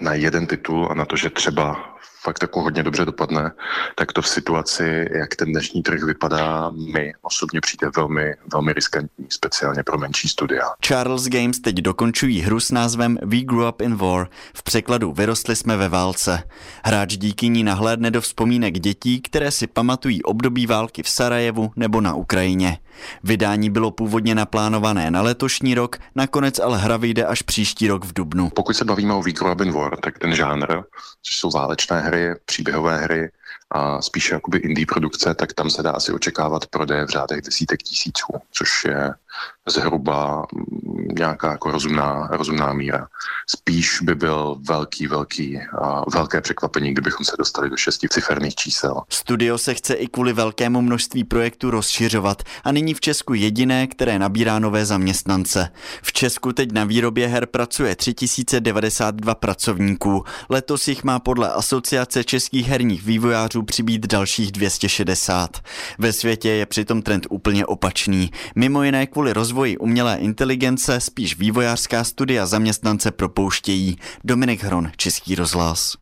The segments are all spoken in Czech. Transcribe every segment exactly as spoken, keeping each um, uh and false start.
na jeden titul a na to, že třeba fakt jako hodně dobře dopadne, tak to v situaci, jak ten dnešní trh vypadá, mi osobně přijde velmi, velmi riskantní, speciálně pro menší studia. Charles Games teď dokončují hru s názvem We Grew Up in War. V překladu Vyrostli jsme ve válce. Hráč díky ní nahlédne do vzpomínek dětí, které si pamatují období války v Sarajevu nebo na Ukrajině. Vydání bylo původně naplánované na letošní rok, nakonec ale hra vyjde až příští rok v dubnu. Pokud se bavíme o We Grew Up in War, tak ten žánr, což jsou válečné hry, příběhové hry a spíše jakoby indie produkce, tak tam se dá asi očekávat prodeje v řádech desítek tisíců, což je zhruba nějaká jako rozumná, rozumná míra. Spíš by byl velký, velký, a velké překvapení, kdybychom se dostali do šesticiferných čísel. Studio se chce i kvůli velkému množství projektů rozšiřovat a nyní v Česku jediné, které nabírá nové zaměstnance. V Česku teď na výrobě her pracuje tři tisíce devadesát dva pracovníků. Letos jich má podle Asociace českých herních vývojářů přibýt dalších dvě stě šedesát. Ve světě je přitom trend úplně opačný. Mimo jiné kvůli rozvoji umělé inteligence spíš vývojářská studia zaměstnance propouštějí. Dominik Hron, Český rozhlas.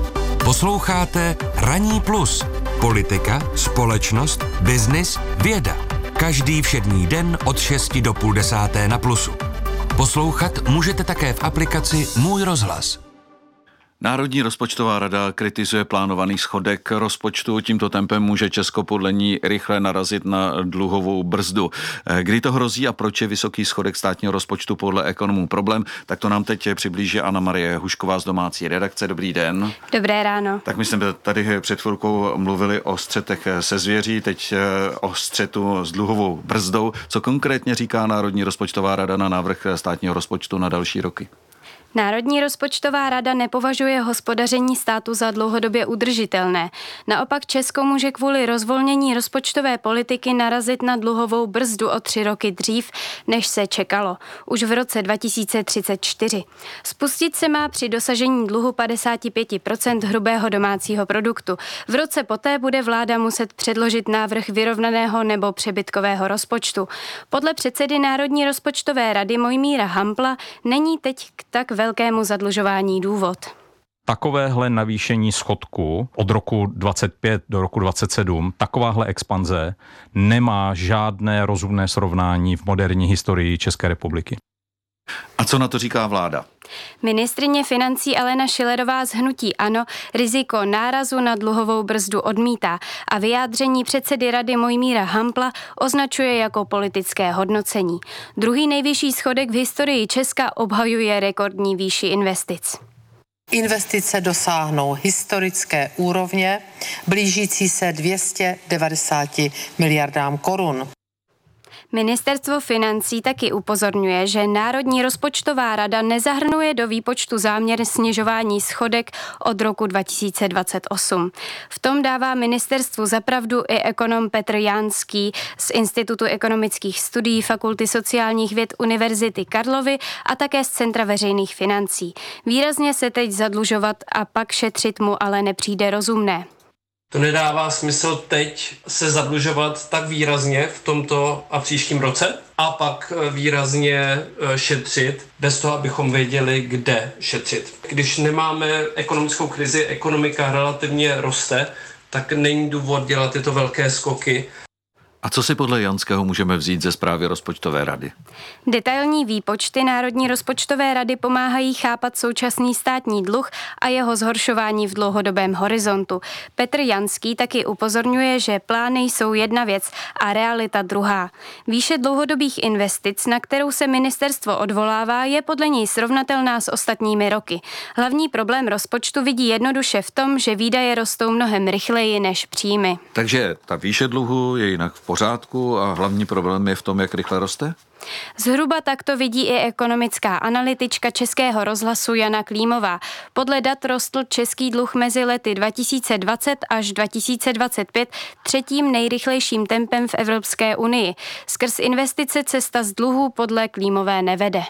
Posloucháte Ranní plus. Politika, společnost, biznis, věda. Každý všední den od šesti do půl desáté na Plusu. Poslouchat můžete také v aplikaci Můj rozhlas. Národní rozpočtová rada kritizuje plánovaný schodek rozpočtu. Tímto tempem může Česko podle ní rychle narazit na dluhovou brzdu. Kdy to hrozí a proč je vysoký schodek státního rozpočtu podle ekonomů problém, tak to nám teď přiblíží Anna Marie Hušková z domácí redakce. Dobrý den. Dobré ráno. Tak my jsme tady před chvilkou mluvili o střetech se zvěří, teď o střetu s dluhovou brzdou. Co konkrétně říká Národní rozpočtová rada na návrh státního rozpočtu na další roky? Národní rozpočtová rada nepovažuje hospodaření státu za dlouhodobě udržitelné. Naopak Česko může kvůli rozvolnění rozpočtové politiky narazit na dluhovou brzdu o tři roky dřív, než se čekalo, už v roce dva tisíce třicet čtyři. Spustit se má při dosažení dluhu padesát pět procent hrubého domácího produktu. V roce poté bude vláda muset předložit návrh vyrovnaného nebo přebytkového rozpočtu. Podle předsedy Národní rozpočtové rady Mojmíra Hampla není teď k tak velkému zadlužování důvod. Takovéhle navýšení schodku od roku dvacet pět do roku dvacet sedm, takováhle expanze nemá žádné rozumné srovnání v moderní historii České republiky. A co na to říká vláda? Ministryně financí Alena Schillerová z hnutí ANO riziko nárazu na dluhovou brzdu odmítá a vyjádření předsedy rady Mojmíra Hampla označuje jako politické hodnocení. Druhý nejvyšší schodek v historii Česka obhajuje rekordní výši investic. Investice dosáhnou historické úrovně, blížící se dvě stě devadesát miliardám korun. Ministerstvo financí taky upozorňuje, že Národní rozpočtová rada nezahrnuje do výpočtu záměr snižování schodek od roku dva tisíce dvacet osm. V tom dává ministerstvu za pravdu i ekonom Petr Janský z Institutu ekonomických studií Fakulty sociálních věd Univerzity Karlovy a také z Centra veřejných financí. Výrazně se teď zadlužovat a pak šetřit mu ale nepřijde rozumné. To nedává smysl teď se zadlužovat tak výrazně v tomto a příštím roce a pak výrazně šetřit bez toho, abychom věděli, kde šetřit. Když nemáme ekonomickou krizi, ekonomika relativně roste, tak není důvod dělat tyto velké skoky. A co si podle Janského můžeme vzít ze zprávy rozpočtové rady? Detailní výpočty Národní rozpočtové rady pomáhají chápat současný státní dluh a jeho zhoršování v dlouhodobém horizontu. Petr Janský taky upozorňuje, že plány jsou jedna věc a realita druhá. Výše dlouhodobých investic, na kterou se ministerstvo odvolává, je podle něj srovnatelná s ostatními roky. Hlavní problém rozpočtu vidí jednoduše v tom, že výdaje rostou mnohem rychleji než příjmy. Takže ta výše dluhu je jinak v pořádku a hlavní problém je v tom, jak rychle roste? Zhruba tak to vidí i ekonomická analytička Českého rozhlasu Jana Klímová. Podle dat rostl český dluh mezi lety dva tisíce dvacet až dva tisíce dvacet pět třetím nejrychlejším tempem v Evropské unii. Skrz investice cesta z dluhů podle Klímové nevede.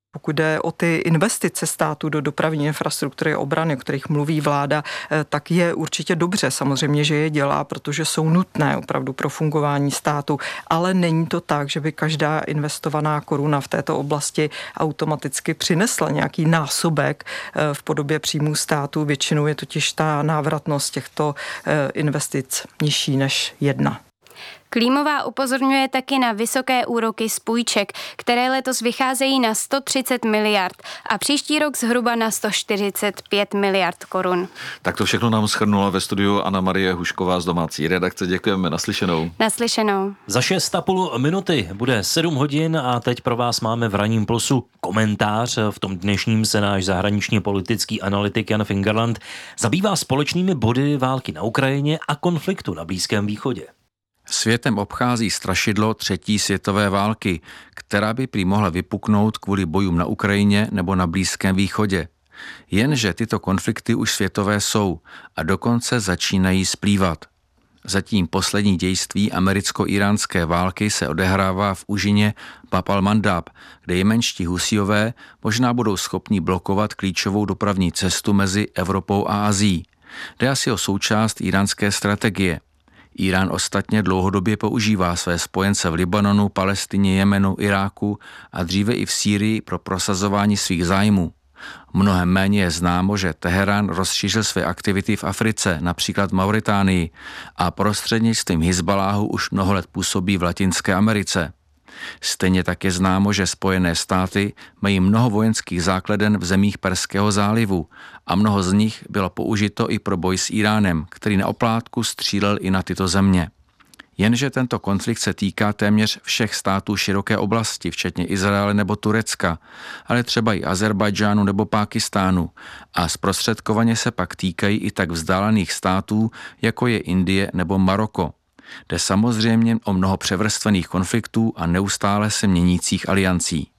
Pokud jde o ty investice státu do dopravní infrastruktury a obrany, o kterých mluví vláda, tak je určitě dobře. Samozřejmě, že je dělá, protože jsou nutné opravdu pro fungování státu, ale není to tak, že by každá investovaná koruna v této oblasti automaticky přinesla nějaký násobek v podobě příjmů státu. Většinou je totiž ta návratnost těchto investic nižší než jedna. Klímová upozorňuje taky na vysoké úroky z půjček, které letos vycházejí na sto třicet miliard a příští rok zhruba na sto čtyřicet pět miliard korun. Tak to všechno nám shrnula ve studiu Anna Marie Hušková z domácí redakce. Děkujeme, naslyšenou. Naslyšenou. Za šest a půl minuty bude sedm hodin a teď pro vás máme v Ranním plusu komentář. V tom dnešním se náš zahraniční politický analytik Jan Fingerland zabývá společnými body války na Ukrajině a konfliktu na Blízkém východě. Světem obchází strašidlo třetí světové války, která by prý mohla vypuknout kvůli bojům na Ukrajině nebo na Blízkém východě. Jenže tyto konflikty už světové jsou a dokonce začínají splývat. Zatím poslední dějství americko-iránské války se odehrává v úžině Bab al-Mandab, kde jemenští Husíové možná budou schopni blokovat klíčovou dopravní cestu mezi Evropou a Asií. Jde asi o součást iránské strategie. Irán ostatně dlouhodobě používá své spojence v Libanonu, Palestině, Jemenu, Iráku a dříve i v Sýrii pro prosazování svých zájmů. Mnohem méně je známo, že Teherán rozšířil své aktivity v Africe, například v Mauritánii, a prostřednictvím Hizbaláhu už mnoho let působí v Latinské Americe. Stejně tak je známo, že Spojené státy mají mnoho vojenských základen v zemích Perského zálivu a mnoho z nich bylo použito i pro boj s Iránem, který na oplátku střílel i na tyto země. Jenže tento konflikt se týká téměř všech států široké oblasti, včetně Izraele nebo Turecka, ale třeba i Azerbajdžánu nebo Pákistánu a zprostředkovaně se pak týkají i tak vzdálených států, jako je Indie nebo Maroko. Jde samozřejmě o mnoho převrstvených konfliktů a neustále se měnících aliancí.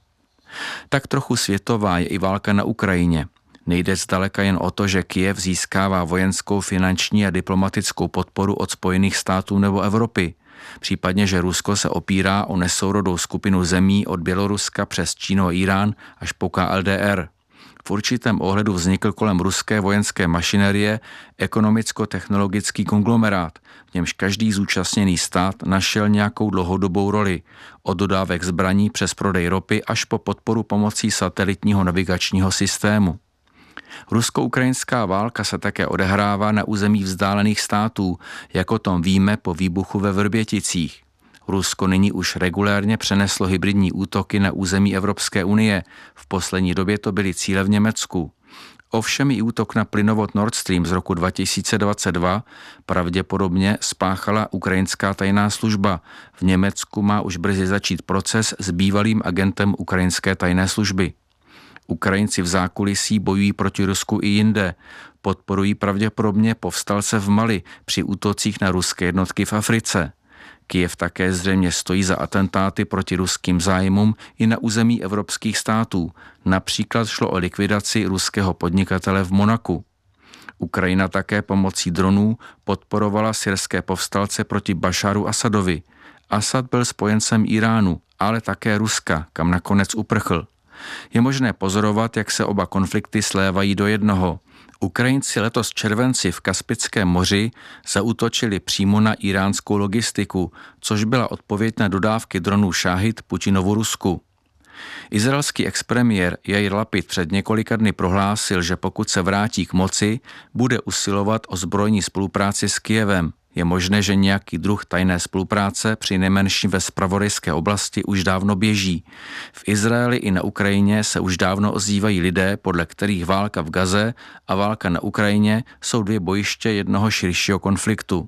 Tak trochu světová je i válka na Ukrajině. Nejde zdaleka jen o to, že Kyjev získává vojenskou, finanční a diplomatickou podporu od Spojených států nebo Evropy. Případně, že Rusko se opírá o nesourodou skupinu zemí od Běloruska přes Čínu a Irán až po K L D R. V určitém ohledu vznikl kolem ruské vojenské mašinerie ekonomicko-technologický konglomerát, v němž každý zúčastněný stát našel nějakou dlouhodobou roli, od dodávek zbraní přes prodej ropy až po podporu pomocí satelitního navigačního systému. Rusko-ukrajinská válka se také odehrává na území vzdálených států, jako tom víme po výbuchu ve Vrběticích. Rusko nyní už regulérně přeneslo hybridní útoky na území Evropské unie. V poslední době to byly cíle v Německu. Ovšem i útok na plynovod Nord Stream z roku dva tisíce dvacet dva pravděpodobně spáchala ukrajinská tajná služba. V Německu má už brzy začít proces s bývalým agentem ukrajinské tajné služby. Ukrajinci v zákulisí bojují proti Rusku i jinde. Podporují pravděpodobně povstalce v Mali při útocích na ruské jednotky v Africe. Kyjev také zřejmě stojí za atentáty proti ruským zájmům i na území evropských států. Například šlo o likvidaci ruského podnikatele v Monaku. Ukrajina také pomocí dronů podporovala syrské povstalce proti Bašaru Asadovi. Asad byl spojencem Iránu, ale také Ruska, kam nakonec uprchl. Je možné pozorovat, jak se oba konflikty slévají do jednoho. Ukrajinci letos v červenci v Kaspickém moři zaútočili přímo na iránskou logistiku, což byla odpověď na dodávky dronů Šáhid Putinovu Rusku. Izraelský expremiér Jair Lapid před několika dny prohlásil, že pokud se vrátí k moci, bude usilovat o zbrojní spolupráci s Kyjevem. Je možné, že nějaký druh tajné spolupráce při nejmenším ve zpravodajské oblasti už dávno běží. V Izraeli i na Ukrajině se už dávno ozývají lidé, podle kterých válka v Gaze a válka na Ukrajině jsou dvě bojiště jednoho širšího konfliktu.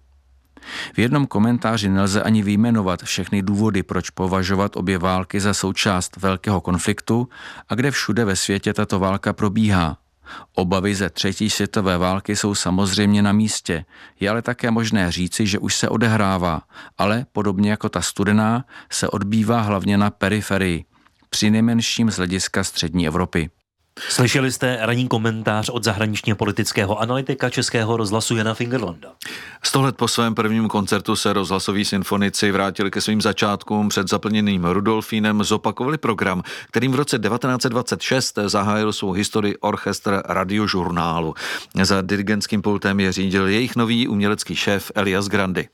V jednom komentáři nelze ani vyjmenovat všechny důvody, proč považovat obě války za součást velkého konfliktu a kde všude ve světě tato válka probíhá. Obavy ze třetí světové války jsou samozřejmě na místě, je ale také možné říci, že už se odehrává, ale podobně jako ta studená se odbývá hlavně na periferii, přinejmenším z hlediska střední Evropy. Slyšeli jste ranní komentář od zahraničně politického analytika Českého rozhlasu Jana Fingerlanda. Sto let po svém prvním koncertu se rozhlasoví symfonici vrátili ke svým začátkům. Před zaplněným Rudolfínem zopakovali program, kterým v roce devatenáct set dvacet šest zahájil svou historii orchestr Radiožurnálu. Za dirigentským pultem je řídil jejich nový umělecký šéf Elias Grandy.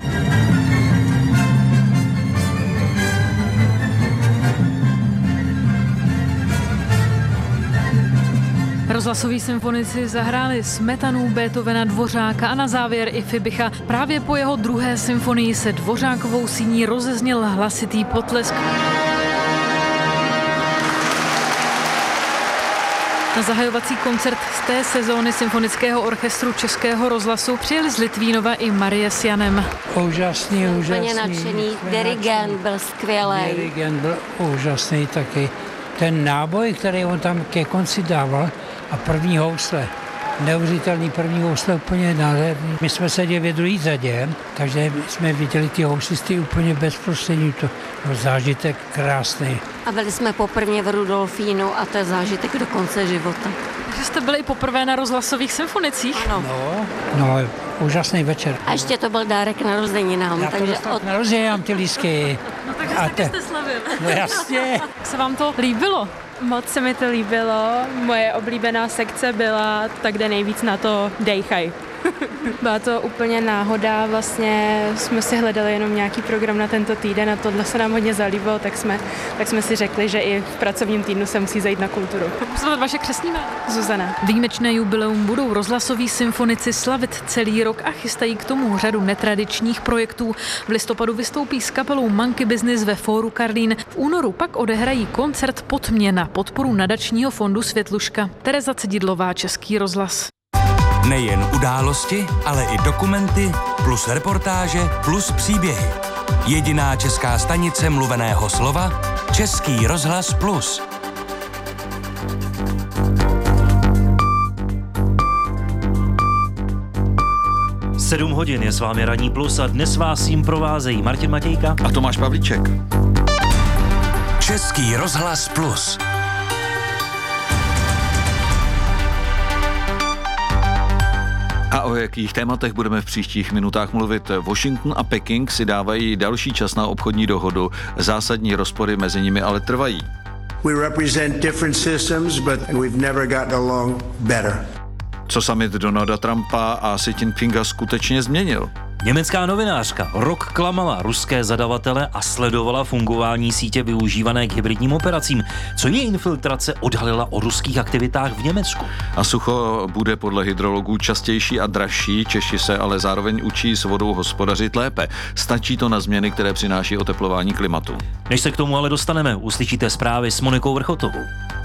Rozhlasoví symfonici zahráli Smetanu, Beethovena, Dvořáka a na závěr i Fibicha. Právě po jeho druhé symfonii se Dvořákovou síní rozezněl hlasitý potlesk. Na zahajovací koncert z té sezóny symfonického orchestru Českého rozhlasu přijeli z Litvínova i Marie s Janem. Úžasný, úžasný. Úplně nadšený, dirigent byl skvělý. Dirigent byl úžasný taky. Ten náboj, který on tam ke konci dával, a první housle, neuvěřitelný první housle, úplně nádherný. My jsme seděli ve druhé řadě, takže jsme viděli ty houslisty úplně bezprostřední, to byl zážitek krásný. A byli jsme poprvé v Rudolfínu a to je zážitek do konce života. Takže jste byli i poprvé na rozhlasových symfonicích? Ano. No, no, úžasný večer. A ještě to byl dárek narozeninám. Já takže to od... narozeninám ty lístky. No takže a taky te... jste slavil. No jasně. Jak se vám to líbilo? Moc se mi to líbilo. Moje oblíbená sekce byla ta, kde nejvíc na to dejchaj. Byla to úplně náhoda, vlastně jsme si hledali jenom nějaký program na tento týden a tohle se nám hodně zalíbilo, tak jsme, tak jsme si řekli, že i v pracovním týdnu se musí zajít na kulturu. Co vaše křestní jméno? Zuzana. Výjimečné jubileum budou rozhlasoví symfonici slavit celý rok a chystají k tomu řadu netradičních projektů. V listopadu vystoupí s kapelou Monkey Business ve Fóru Karlín. V únoru pak odehrají koncert Potmě na podporu nadačního fondu Světluška. Tereza Cedidlová, Český rozhlas. Nejen události, ale i dokumenty, plus reportáže, plus příběhy. Jediná česká stanice mluveného slova, Český rozhlas plus. Sedm hodin je s vámi Ranní plus a dnes vás jim provázejí Martin Matějka a Tomáš Pavlíček. Český rozhlas plus. A o jakých tématech budeme v příštích minutách mluvit? Washington a Peking si dávají další čas na obchodní dohodu. Zásadní rozpory mezi nimi ale trvají. We represent different systems, but we've never gotten along better. Co summit Donalda Trumpa a Xi Jinpinga skutečně změnil? Německá novinářka rok klamala ruské zadavatele a sledovala fungování sítě využívané k hybridním operacím. Co její infiltrace odhalila o ruských aktivitách v Německu? A sucho bude podle hydrologů častější a dražší, Češi se ale zároveň učí s vodou hospodařit lépe. Stačí to na změny, které přináší oteplování klimatu. Než se k tomu ale dostaneme, uslyšíte zprávy s Monikou Vrchotovou.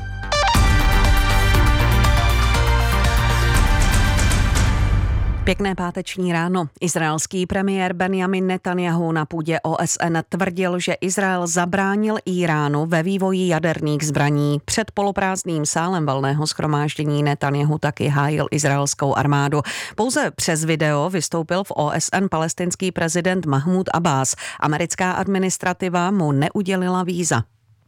Pěkné páteční ráno. Izraelský premiér Benjamin Netanjahu na půdě O S N tvrdil, že Izrael zabránil Íránu ve vývoji jaderných zbraní. Před poloprázdným sálem valného shromáždění Netanjahu taky hájil izraelskou armádu. Pouze přes video vystoupil v O S N palestinský prezident Mahmud Abbas. Americká administrativa mu neudělila víza.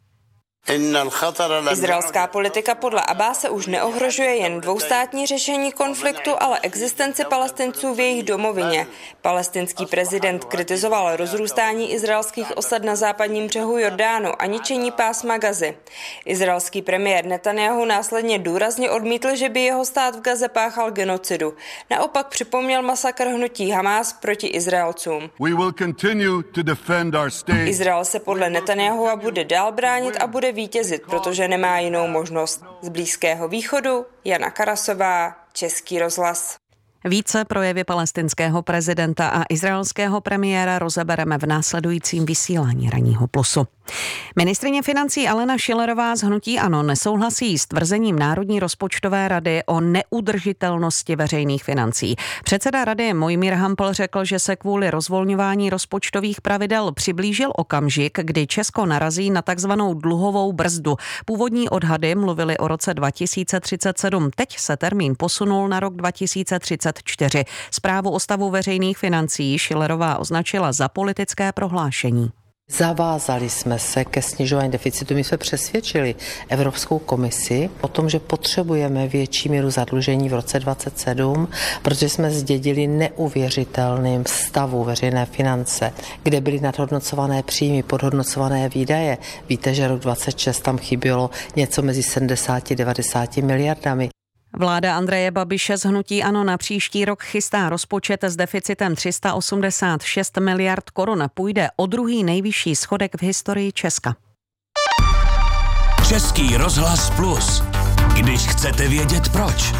Izraelská politika podle Abbase už neohrožuje jen dvoustátní řešení konfliktu, ale existenci Palestinců v jejich domovině. Palestinský prezident kritizoval rozrůstání izraelských osad na západním břehu Jordánu a ničení pásma Gazy. Izraelský premiér Netanjahu následně důrazně odmítl, že by jeho stát v Gaze páchal genocidu. Naopak připomněl masakr hnutí Hamás proti Izraelcům. Izrael se podle Netanyahua bude dál bránit a bude vítězit, protože nemá jinou možnost. Z Blízkého východu Jana Karasová, Český rozhlas. Více projevy palestinského prezidenta a izraelského premiéra rozebereme v následujícím vysílání Ranního plusu. Ministryně financí Alena Schillerová z hnutí ANO nesouhlasí s tvrzením Národní rozpočtové rady o neudržitelnosti veřejných financí. Předseda rady Mojmír Hampl řekl, že se kvůli rozvolňování rozpočtových pravidel přiblížil okamžik, kdy Česko narazí na takzvanou dluhovou brzdu. Původní odhady mluvily o roce dva tisíce třicet sedm, teď se termín posunul na rok dva tisíce třicet čtyři. Zprávu o stavu veřejných financí Schillerová označila za politické prohlášení. Zavázali jsme se ke snižování deficitu. My jsme přesvědčili Evropskou komisi o tom, že potřebujeme větší míru zadlužení v roce dvacet sedm, protože jsme zdědili neuvěřitelným stavu veřejné finance, kde byly nadhodnocované příjmy, podhodnocované výdaje. Víte, že rok dvacet šest tam chybělo něco mezi sedmdesát až devadesát miliardami. Vláda Andreje Babiše z hnutí ANO na příští rok chystá rozpočet s deficitem tři sta osmdesát šest miliard korun. Půjde o druhý nejvyšší schodek v historii Česka. Český rozhlas Plus. Když chcete vědět proč.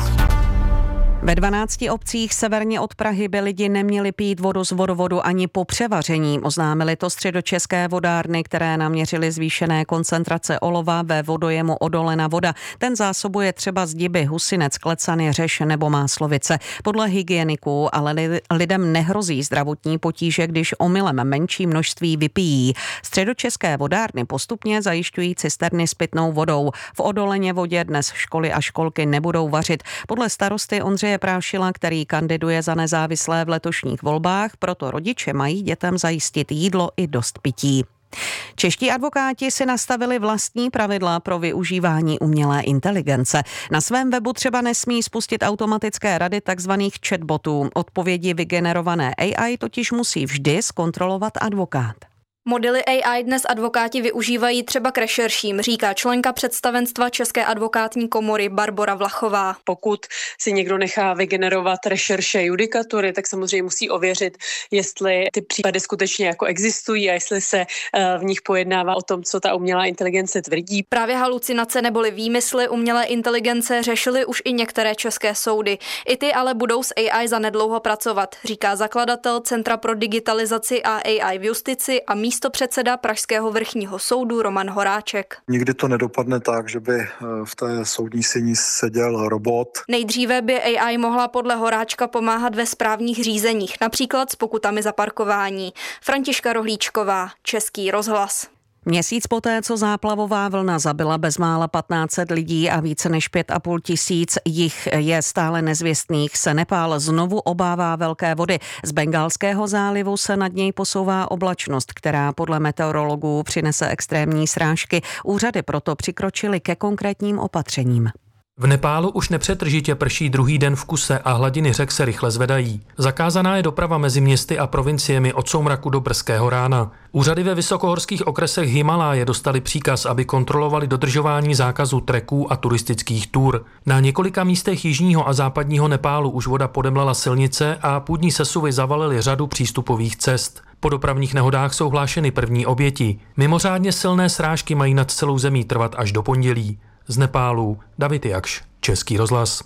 Ve dvanácti obcích severně od Prahy by lidi neměli pít vodu z vodovodu ani po převaření. Oznámili to středočeské vodárny, které naměřily zvýšené koncentrace olova ve vodojemu Odolena voda. Ten zásobuje třeba Zdiby, Husinec, Klecany, Řeš nebo Máslovice. Podle hygieniků ale lidem nehrozí zdravotní potíže, když omylem menší množství vypijí. Středočeské vodárny postupně zajišťují cisterny s pitnou vodou. V Odoleně vodě dnes školy a školky nebudou vařit. Podle starosty Ondřeje Prášila, který kandiduje za nezávislé v letošních volbách, proto rodiče mají dětem zajistit jídlo i dost pití. Čeští advokáti si nastavili vlastní pravidla pro využívání umělé inteligence. Na svém webu třeba nesmí spustit automatické rady takzvaných chatbotů. Odpovědi vygenerované A I totiž musí vždy zkontrolovat advokát. Modely A I dnes advokáti využívají třeba k rešerším, říká členka představenstva České advokátní komory Barbora Vlachová. Pokud si někdo nechá vygenerovat rešerše judikatury, tak samozřejmě musí ověřit, jestli ty případy skutečně jako existují a jestli se v nich pojednává o tom, co ta umělá inteligence tvrdí. Právě halucinace neboli výmysly umělé inteligence řešily už i některé české soudy. I ty ale budou s A I zanedlouho pracovat, říká zakladatel Centra pro digitalizaci a A I v justici a místo místopředseda Pražského vrchního soudu Roman Horáček. Nikdy to nedopadne tak, že by v té soudní síni seděl robot. Nejdříve by A I mohla podle Horáčka pomáhat ve správních řízeních, například s pokutami za parkování. Františka Rohlíčková, Český rozhlas. Měsíc poté, co záplavová vlna zabila bezmála patnáct set lidí a více než pět a půl tisíc jich je stále nezvěstných, se Nepál znovu obává velké vody. Z Bengálského zálivu se nad něj posouvá oblačnost, která podle meteorologů přinese extrémní srážky. Úřady proto přikročily ke konkrétním opatřením. V Nepálu už nepřetržitě prší druhý den v kuse a hladiny řek se rychle zvedají. Zakázaná je doprava mezi městy a provinciemi od soumraku do brzkého rána. Úřady ve vysokohorských okresech Himaláje dostali příkaz, aby kontrolovali dodržování zákazu treků a turistických tur. Na několika místech jižního a západního Nepálu už voda podemlala silnice a půdní sesuvy zavalily řadu přístupových cest. Po dopravních nehodách jsou hlášeny první oběti. Mimořádně silné srážky mají nad celou zemí trvat až do pondělí. Z Nepálu David Jakš, Český rozhlas.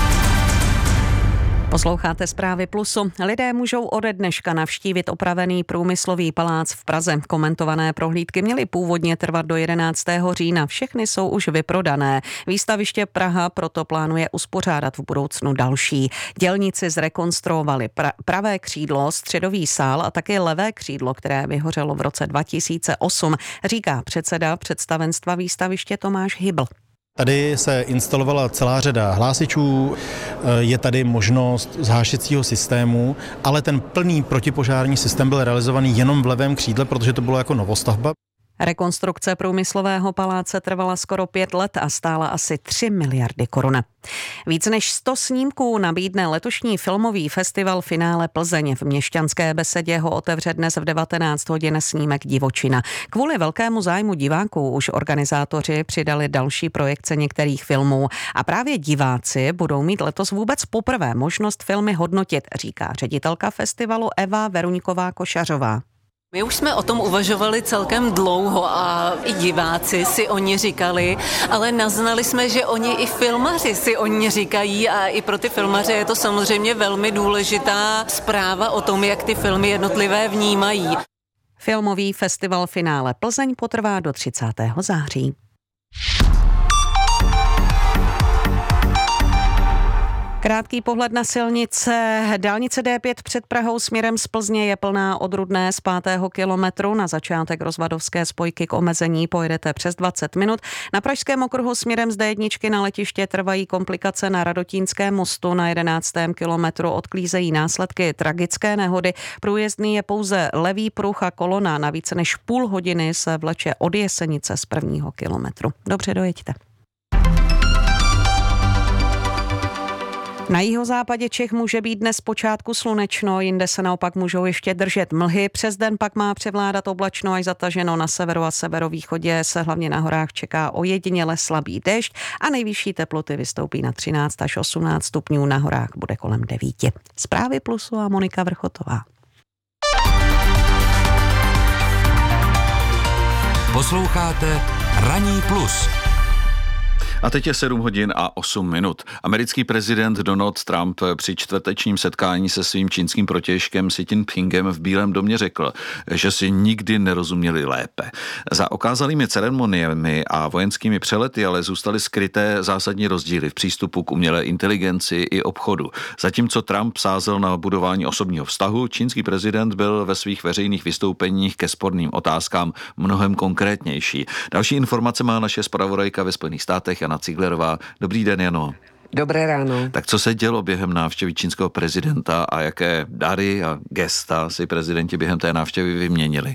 Posloucháte Zprávy Plusu. Lidé můžou ode dneška navštívit opravený průmyslový palác v Praze. Komentované prohlídky měly původně trvat do jedenáctého října. Všechny jsou už vyprodané. Výstaviště Praha proto plánuje uspořádat v budoucnu další. Dělníci zrekonstruovali pra- pravé křídlo, středový sál a také levé křídlo, které vyhořelo v roce dva tisíce osm, říká předseda představenstva výstaviště Tomáš Hybl. Tady se instalovala celá řada hlásičů, je tady možnost zhášicího systému, ale ten plný protipožární systém byl realizovaný jenom v levém křídle, protože to bylo jako novostavba. Rekonstrukce průmyslového paláce trvala skoro pět let a stála asi tři miliardy korun. Víc než sto snímků nabídne letošní filmový festival Finále Plzeň. V Měšťanské besedě ho otevře dnes v devatenáct hodin snímek Divočina. Kvůli velkému zájmu diváků už organizátoři přidali další projekce některých filmů a právě diváci budou mít letos vůbec poprvé možnost filmy hodnotit, říká ředitelka festivalu Eva Veruňková Košařová. My už jsme o tom uvažovali celkem dlouho a i diváci si o ní říkali, ale naznali jsme, že oni i filmaři si o ní říkají a i pro ty filmaře je to samozřejmě velmi důležitá zpráva o tom, jak ty filmy jednotlivé vnímají. Filmový festival Finále Plzeň potrvá do třicátého září. Krátký pohled na silnice. Dálnice D pět před Prahou směrem z Plzně je plná od Rudné z pátého kilometru. Na začátek rozvadovské spojky k omezení pojedete přes dvacet minut. Na pražském okruhu směrem z D jedna na letiště trvají komplikace na Radotínském mostu. Na jedenáctém kilometru odklízejí následky tragické nehody. Průjezdný je pouze levý pruh a kolona. Na více než půl hodiny se vleče od Jesenice z prvního kilometru. Dobře, dojeďte. Na jihozápadě Čech může být dnes počátku slunečno, jinde se naopak můžou ještě držet mlhy. Přes den pak má převládat oblačno až zataženo. Na severu a severovýchodě se hlavně na horách čeká ojediněle slabý déšť a nejvyšší teploty vystoupí na třináct až osmnáct stupňů, na horách bude kolem devět. Zprávy Plusu a Monika Vrchotová. Posloucháte Ranní plus. A teď je sedm hodin a osm minut. Americký prezident Donald Trump při čtvrtečním setkání se svým čínským protějškem Xi Jinpingem v Bílém domě řekl, že si nikdy nerozuměli lépe. Za okázalými ceremoniemi a vojenskými přelety ale zůstaly skryté zásadní rozdíly v přístupu k umělé inteligenci i obchodu. Zatímco Trump sázel na budování osobního vztahu, čínský prezident byl ve svých veřejných vystoupeních ke sporným otázkám mnohem konkrétnější. Další informace má naše zpravodajka ve Spojených státech Jana Ciglerová. Dobrý den, Jano. Dobré ráno. Tak co se dělo během návštěvy čínského prezidenta a jaké dary a gesta si prezidenti během té návštěvy vyměnili?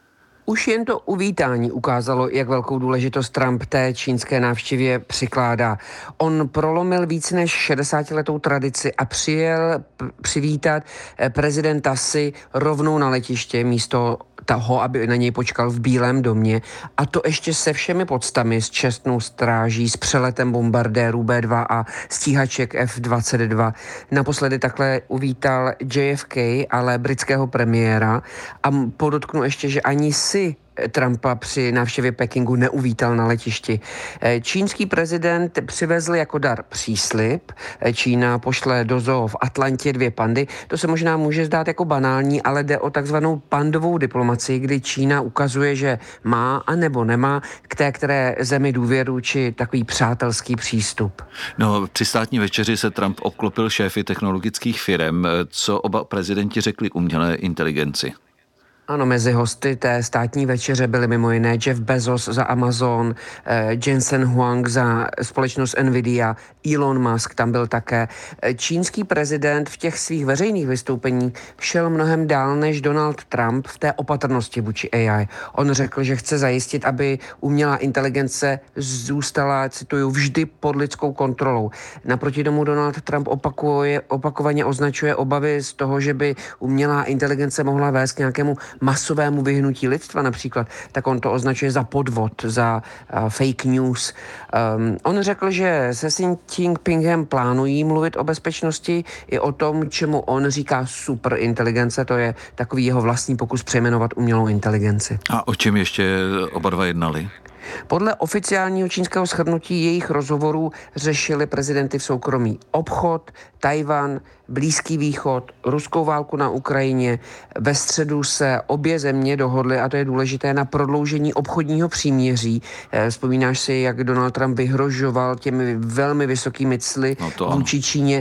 Už jen to uvítání ukázalo, jak velkou důležitost Trump té čínské návštěvě přikládá. On prolomil víc než šedesátiletou tradici a přijel p- přivítat prezidenta Xi rovnou na letiště místo toho, aby na něj počkal v Bílém domě, a to ještě se všemi podstami, s čestnou stráží, s přeletem bombardérů bé dva a stíhaček F dvacet dva. Naposledy takhle uvítal J F K, ale britského premiéra, a podotknu ještě, že ani si Trumpa při návštěvě Pekingu neuvítal na letišti. Čínský prezident přivezl jako dar příslib. Čína pošle do zoo v Atlantě dvě pandy. To se možná může zdát jako banální, ale jde o takzvanou pandovou diplomacii, kdy Čína ukazuje, že má a nebo nemá k té které zemi důvěru či takový přátelský přístup. No, při státní večeři se Trump obklopil šéfy technologických firem. Co oba prezidenti řekli k umělé inteligenci? Ano, mezi hosty té státní večeře byli mimo jiné Jeff Bezos za Amazon, eh, Jensen Huang za společnost Nvidia, Elon Musk tam byl také. Čínský prezident v těch svých veřejných vystoupeních šel mnohem dál než Donald Trump v té opatrnosti vůči A I. On řekl, že chce zajistit, aby umělá inteligence zůstala, cituju, vždy pod lidskou kontrolou. Naproti tomu Donald Trump opakuje, opakovaně označuje obavy z toho, že by umělá inteligence mohla vést k nějakému masovému vyhnutí lidstva například, tak on to označuje za podvod, za uh, fake news. Um, on řekl, že se Xi Jinpingem plánují mluvit o bezpečnosti i o tom, čemu on říká superinteligence, to je takový jeho vlastní pokus přejmenovat umělou inteligenci. A o čem ještě oba dva jednali? Podle oficiálního čínského shrnutí jejich rozhovorů řešili prezidenty v soukromí obchod, Tajvan, Blízký východ, ruskou válku na Ukrajině. Ve středu se obě země dohodly, a to je důležité, na prodloužení obchodního příměří. Vzpomínáš si, jak Donald Trump vyhrožoval těmi velmi vysokými cly no vůči Číně?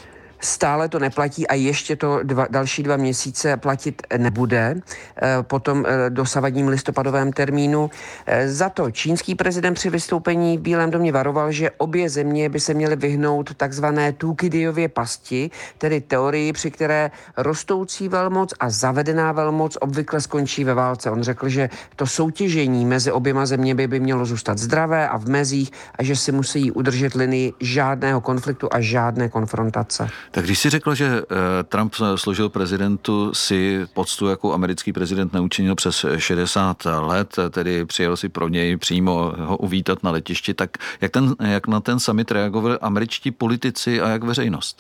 Stále to neplatí a ještě to dva, další dva měsíce platit nebude po tom dosavadním listopadovém termínu. Za to čínský prezident při vystoupení v Bílém domě varoval, že obě země by se měly vyhnout takzvané Thukydiově pasti, tedy teorii, při které rostoucí velmoc a zavedená velmoc obvykle skončí ve válce. On řekl, že to soutěžení mezi oběma zeměmi by mělo zůstat zdravé a v mezích a že si musí udržet linii žádného konfliktu a žádné konfrontace. Tak když si řekl, že Trump složil prezidentu si poctu, jako americký prezident neučinil přes šedesát let, tedy přijel si pro něj přímo ho uvítat na letišti, tak jak, ten, jak na ten summit reagovali američtí politici a jak veřejnost?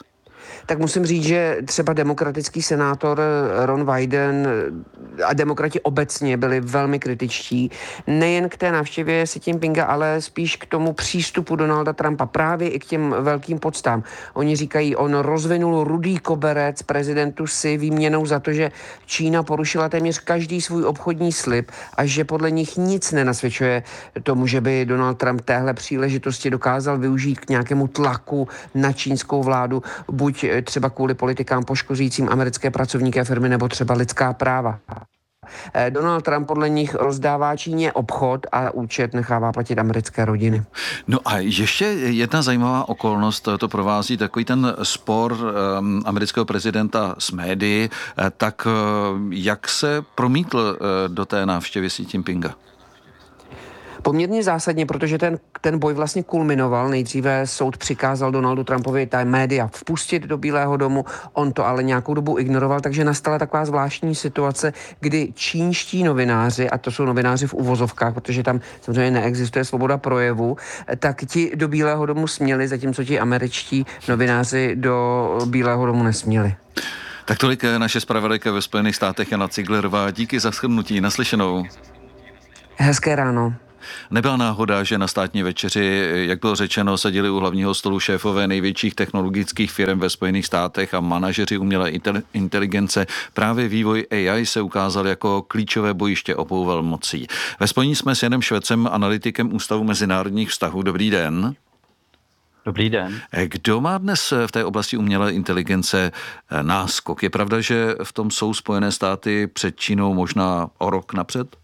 Tak musím říct, že třeba demokratický senátor Ron Wyden a demokrati obecně byli velmi kritičtí. Nejen k té návštěvě Xi Jinpinga, ale spíš k tomu přístupu Donalda Trumpa právě i k těm velkým poctám. Oni říkají, on rozvinul rudý koberec prezidentu Xi výměnou za to, že Čína porušila téměř každý svůj obchodní slib a že podle nich nic nenasvědčuje tomu, že by Donald Trump téhle příležitosti dokázal využít k nějakému tlaku na čínskou vládu, buď třeba kvůli politikám poškozujícím americké pracovníky a firmy, nebo třeba lidská práva. Donald Trump podle nich rozdává Číně obchod a účet nechává platit americké rodiny. No a ještě jedna zajímavá okolnost, to provází takový ten spor um, amerického prezidenta s médií, tak uh, jak se promítl uh, do té návštěvy Xi Jinpinga? Poměrně zásadně, protože ten, ten boj vlastně kulminoval. Nejdříve soud přikázal Donaldu Trumpovi ta média vpustit do Bílého domu, on to ale nějakou dobu ignoroval, takže nastala taková zvláštní situace, kdy čínští novináři, a to jsou novináři v uvozovkách, protože tam samozřejmě neexistuje svoboda projevu, tak ti do Bílého domu směli, zatímco ti američtí novináři do Bílého domu nesměli. Tak tolik naše zpravodajka ve Spojených státech Jana Ciglerová. Díky za shrnutí. Naslyšenou. Hezké ráno. Nebyla náhoda, že na státní večeři, jak bylo řečeno, seděli u hlavního stolu šéfové největších technologických firm ve Spojených státech a manažeři umělé inteligence. Právě vývoj A I se ukázal jako klíčové bojiště obou velmocí. Ve spojení jsme s Janem Švecem, analytikem Ústavu mezinárodních vztahů. Dobrý den. Dobrý den. Kdo má dnes v té oblasti umělé inteligence náskok? Je pravda, že v tom jsou Spojené státy před Čínou možná o rok napřed?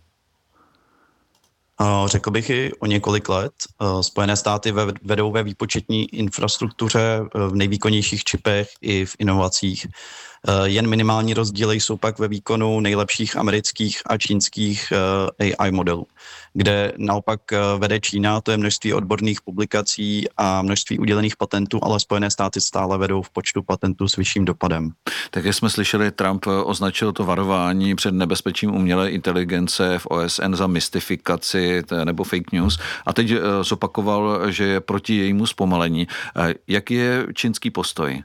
Řekl bych i o několik let. Spojené státy vedou ve výpočetní infrastruktuře, v nejvýkonnějších čipech i v inovacích. Jen minimální rozdíly jsou pak ve výkonu nejlepších amerických a čínských A I modelů, kde naopak vede Čína, to je množství odborných publikací a množství udělených patentů, ale Spojené státy stále vedou v počtu patentů s vyšším dopadem. Tak jak jsme slyšeli, Trump označil to varování před nebezpečím umělé inteligence v O S N za mystifikaci nebo fake news a teď zopakoval, že je proti jejímu zpomalení. Jaký je čínský postoj?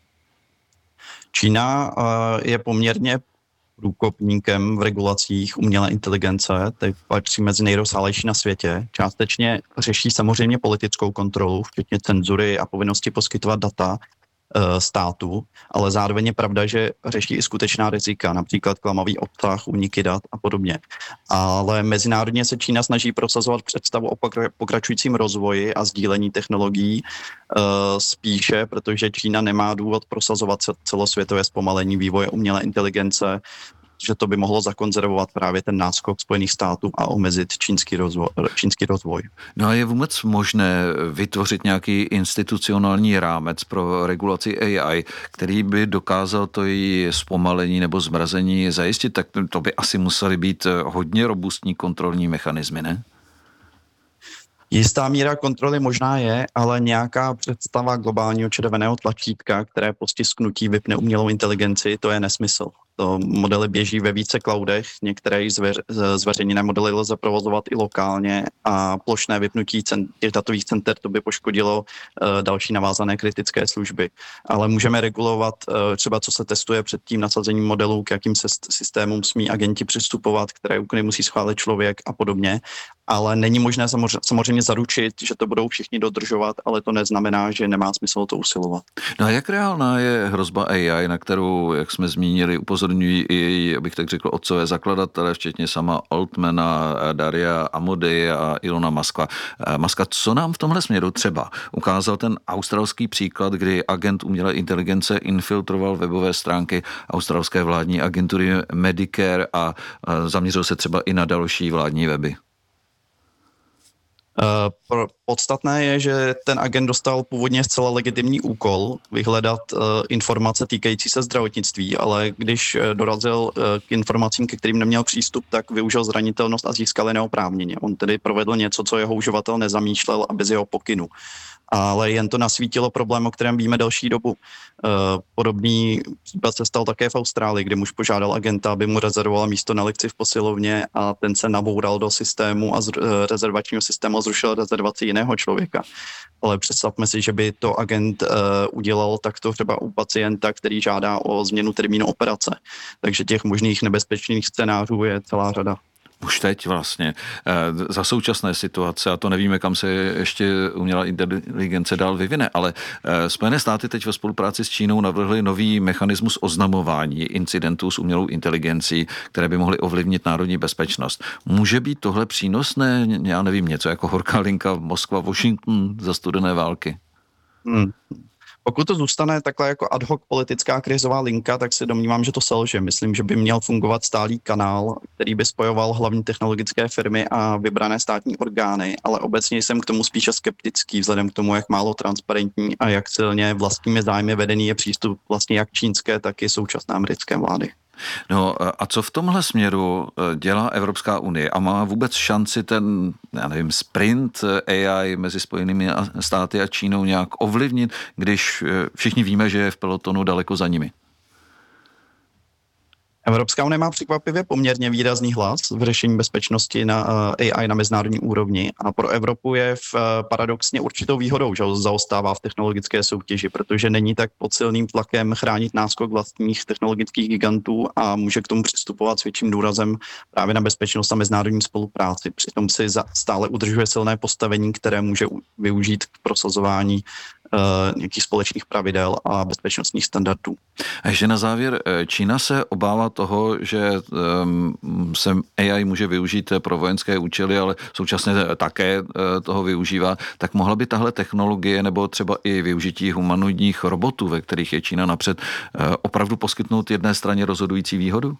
Čína je poměrně průkopníkem v regulacích umělé inteligence, teď patří mezi nejrozsáhlejší na světě. Částečně řeší samozřejmě politickou kontrolu, včetně cenzury a povinnosti poskytovat data státu, ale zároveň je pravda, že řeší i skutečná rizika, například klamavý obsah, úniky dat a podobně. Ale mezinárodně se Čína snaží prosazovat představu o pokračujícím rozvoji a sdílení technologií spíše, protože Čína nemá důvod prosazovat celosvětové zpomalení vývoje umělé inteligence, že to by mohlo zakonzervovat právě ten náskok Spojených států a omezit čínský rozvoj. Čínský rozvoj. No a je vůbec možné vytvořit nějaký institucionální rámec pro regulaci A I, který by dokázal to její zpomalení nebo zmrazení zajistit? Tak to by asi musely být hodně robustní kontrolní mechanismy, ne? Jistá míra kontroly možná je, ale nějaká představa globálního červeného tlačítka, které po stisknutí vypne umělou inteligenci, to je nesmysl. To modely běží ve více cloudech, některé zveř, zveřejněné modely lze provozovat i lokálně a plošné vypnutí cent, těch datových center to by poškodilo uh, další navázané kritické služby. Ale můžeme regulovat uh, třeba, co se testuje před tím nasazením modelů, k jakým se systémům smí agenti přistupovat, které úkony musí schválit člověk a podobně. Ale není možné samozřejmě, samozřejmě zaručit, že to budou všichni dodržovat, ale to neznamená, že nemá smysl to usilovat. No a jak reálná je hrozba A I, na kterou, jak jsme zmínili, upozorňují i její, abych tak řekl, otcové zakladatelé, včetně sama Altmana, Daria Amody a Ilona Muska. Muska, co nám v tomhle směru třeba ukázal ten australský příklad, kdy agent umělé inteligence infiltroval webové stránky australské vládní agentury Medicare a zaměřil se třeba i na další vládní weby? Uh, podstatné je, že ten agent dostal původně zcela legitimní úkol vyhledat uh, informace týkající se zdravotnictví, ale když uh, dorazil uh, k informacím, ke kterým neměl přístup, tak využil zranitelnost a získal je neoprávněně. On tedy provedl něco, co jeho uživatel nezamýšlel a bez jeho pokynu. ale jen to nasvítilo problém, o kterém víme delší dobu. Podobný případ se stal také v Austrálii, kde muž požádal agenta, aby mu rezervoval místo na lekci v posilovně a ten se naboural do systému a z rezervačního systému a zrušil rezervaci jiného člověka. Ale představme si, že by to agent uh, udělal takto třeba u pacienta, který žádá o změnu termínu operace. Takže těch možných nebezpečných scénářů je celá řada. Už teď vlastně za současné situace, a to nevíme, kam se ještě umělá inteligence dál vyvine, ale Spojené státy teď ve spolupráci s Čínou navrhly nový mechanismus oznamování incidentů s umělou inteligencí, které by mohly ovlivnit národní bezpečnost. Může být tohle přínosné? Já nevím, něco jako horká linka Moskva-Washington za studené války? Hmm. Pokud to zůstane takhle jako ad hoc politická krizová linka, tak si domnívám, že to selže. Myslím, že by měl fungovat stálý kanál, který by spojoval hlavní technologické firmy a vybrané státní orgány, ale obecně jsem k tomu spíše skeptický, vzhledem k tomu, jak málo transparentní a jak silně vlastními zájmy vedený je přístup vlastně jak čínské, tak i současné americké vlády. No a co v tomhle směru dělá Evropská unie a má vůbec šanci ten, já nevím, sprint A I mezi Spojenými státy a Čínou nějak ovlivnit, když všichni víme, že je v pelotonu daleko za nimi? Evropská unie má překvapivě poměrně výrazný hlas v řešení bezpečnosti na A I na mezinárodní úrovni a pro Evropu je v paradoxně určitou výhodou, že zaostává v technologické soutěži, protože není tak pod silným tlakem chránit náskok vlastních technologických gigantů a může k tomu přistupovat s větším důrazem právě na bezpečnost a mezinárodní spolupráci. Přitom si stále udržuje silné postavení, které může využít k prosazování Uh, nějakých společných pravidel a bezpečnostních standardů. A ještě na závěr, Čína se obává toho, že um, se A I může využít pro vojenské účely, ale současně také uh, toho využívá. Tak mohla by tahle technologie nebo třeba i využití humanoidních robotů, ve kterých je Čína napřed, uh, opravdu poskytnout jedné straně rozhodující výhodu?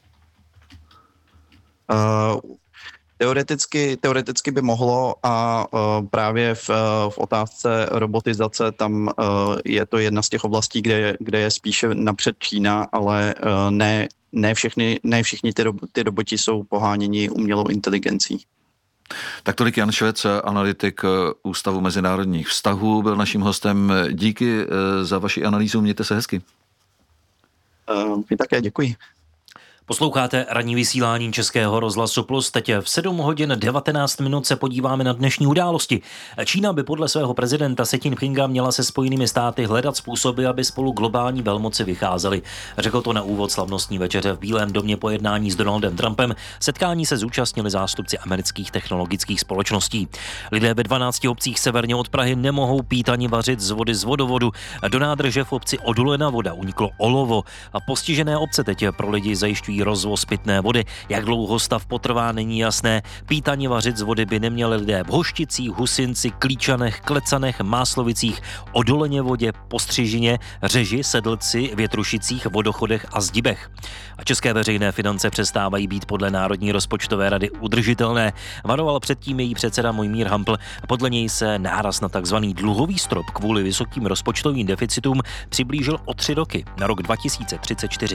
Uh, Teoreticky, teoreticky by mohlo a uh, právě v, v otázce robotizace tam uh, je to jedna z těch oblastí, kde je, kde je spíše napřed Čína, ale uh, ne, ne, všechny, ne všichni ty, ty roboti jsou poháněni umělou inteligencí. Tak tolik Jan Švec, analytik Ústavu mezinárodních vztahů, byl naším hostem. Díky za vaši analýzu, mějte se hezky. Uh, my také děkuji. Posloucháte ranní vysílání Českého rozhlasu Plus. Teď v sedm hodin devatenáct minut se podíváme na dnešní události. Čína by podle svého prezidenta Xi Jinpinga měla se Spojenými státy hledat způsoby, aby spolu globální velmoci vycházely. Řekl to na úvod slavnostní večeře v Bílém domě po jednání s Donaldem Trumpem. Setkání se zúčastnili zástupci amerických technologických společností. Lidé ve dvanácti obcích severně od Prahy nemohou pít ani vařit z vody z vodovodu. Do nádrže v obci Odolena voda uniklo olovo a postižené obce teď pro lidi zajišťují rozvoz pitné vody. Jak dlouho stav potrvá, není jasné. Pít ani vařit z vody by neměli lidé v Hošticích, Husinci, Klíčanech, Klecanech, Máslovicích, Odoleně vodě, Postřižině, Řeži, Sedlci, Větrušicích, Vodochodech a Zdibech. A české veřejné finance přestávají být podle Národní rozpočtové rady udržitelné. Varoval předtím její předseda Mojmír Hampl. Podle něj se náraz na takzvaný dluhový strop kvůli vysokým rozpočtovým deficitům přiblížil o tři roky na rok dva tisíce třicet čtyři.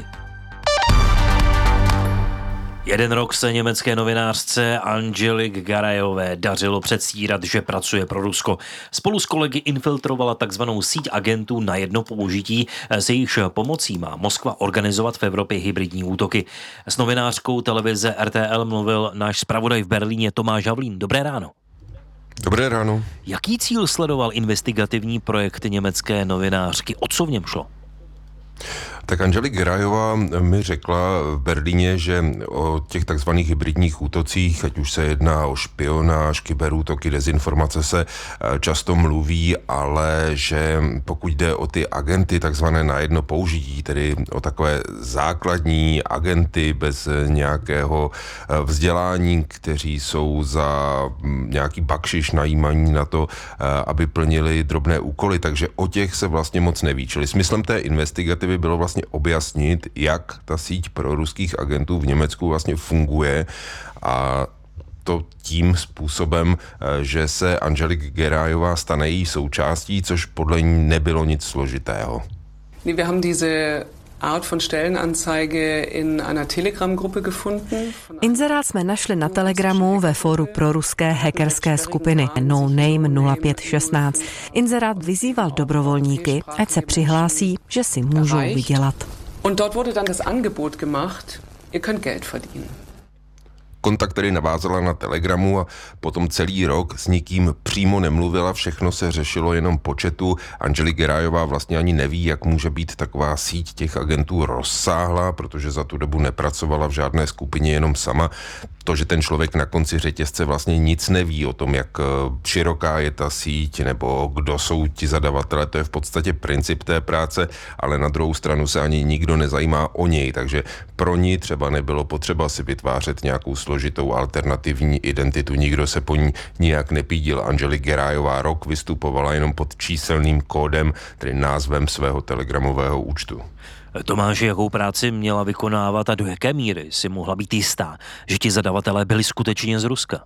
Jeden rok se německé novinářce Angelik Garajové dařilo předstírat, že pracuje pro Rusko. Spolu s kolegy infiltrovala takzvanou síť agentů na jedno použití, s jejichž pomocí má Moskva organizovat v Evropě hybridní útoky. S novinářkou televize R T L mluvil náš zpravodaj v Berlíně Tomáš Havlín. Dobré ráno. Dobré ráno. Jaký cíl sledoval investigativní projekt německé novinářky? O co v něm šlo? Tak Angelik Garajová mi řekla v Berlíně, že o těch takzvaných hybridních útocích, ať už se jedná o špionáž, kyberútoky, dezinformace, se často mluví, ale že pokud jde o ty agenty takzvané na jedno použití, tedy o takové základní agenty bez nějakého vzdělání, kteří jsou za nějaký bakšiš najímaní na to, aby plnili drobné úkoly, takže o těch se vlastně moc neví. Čili smyslem té investigativy bylo vlastně objasnit, jak ta síť proruských agentů v Německu vlastně funguje a to tím způsobem, že se Angelik Garajová stane její součástí, což podle ní nebylo nic složitého. Wir haben diese Art von Stellenanzeige in einer Telegram-Gruppe gefunden. Inzerát jsme našli na Telegramu ve fóru proruské hackerské skupiny No Name nula pět šestnáct. Inzerát vyzýval dobrovolníky, ať se přihlásí, že si můžou vydělat. Und dort wurde dann das Angebot gemacht, ihr könnt Geld verdienen. Kontakt tedy navázala na Telegramu a potom celý rok s nikým přímo nemluvila, všechno se řešilo jenom po chatu. Anželi Gerajová vlastně ani neví, jak může být taková síť těch agentů rozsáhlá, protože za tu dobu nepracovala v žádné skupině, jenom sama. To, že ten člověk na konci řetězce vlastně nic neví o tom, jak široká je ta síť nebo kdo jsou ti zadavatelé, to je v podstatě princip té práce, ale na druhou stranu se ani nikdo nezajímá o něj, takže pro ní třeba nebylo potřeba si vytvářet nějakou složitou alternativní identitu, nikdo se po ní nijak nepídil. Anželi Gerajová rok vystupovala jenom pod číselným kódem, tedy názvem svého telegramového účtu. Tomáši, jakou práci měla vykonávat a do jaké míry si mohla být jistá, že ti zadavatelé byli skutečně z Ruska?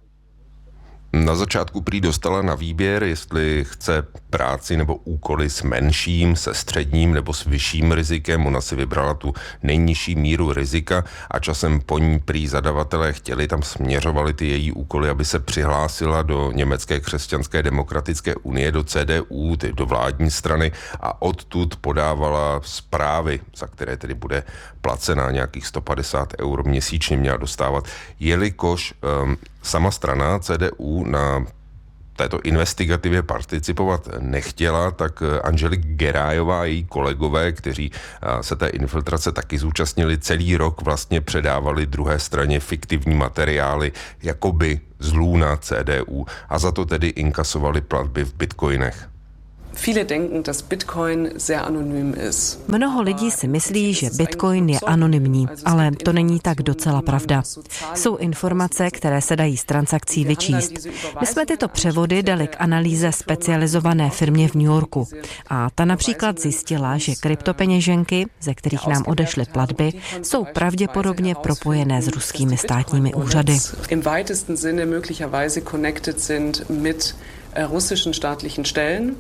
Na začátku prý dostala na výběr, jestli chce práci nebo úkoly s menším, se středním nebo s vyšším rizikem. Ona si vybrala tu nejnižší míru rizika a časem po ní prý zadavatelé chtěli, tam směřovali ty její úkoly, aby se přihlásila do Německé křesťanské demokratické unie, do C D U, do vládní strany a odtud podávala zprávy, za které tedy bude placená nějakých sto padesát eur měsíčně měla dostávat, jelikož um, sama strana C D U na této investigativě participovat nechtěla, tak Anželi Gerajová a její kolegové, kteří se té infiltrace taky zúčastnili, celý rok vlastně předávali druhé straně fiktivní materiály jakoby z lůna C D U a za to tedy inkasovali platby v bitcoinech. Viele denken, dass Bitcoin sehr anonym ist. Mnoho lidí si myslí, že Bitcoin je anonymní, ale to není tak docela pravda. Jsou informace, které se dají z transakcí vyčíst. My jsme tyto převody dali k analýze specializované firmě v New Yorku a ta například zjistila, že kryptopeněženky, ze kterých nám odešly platby, jsou pravděpodobně propojené s ruskými státními úřady. Im weitesten Sinne möglicherweise connected sind mit russischen staatlichen Stellen.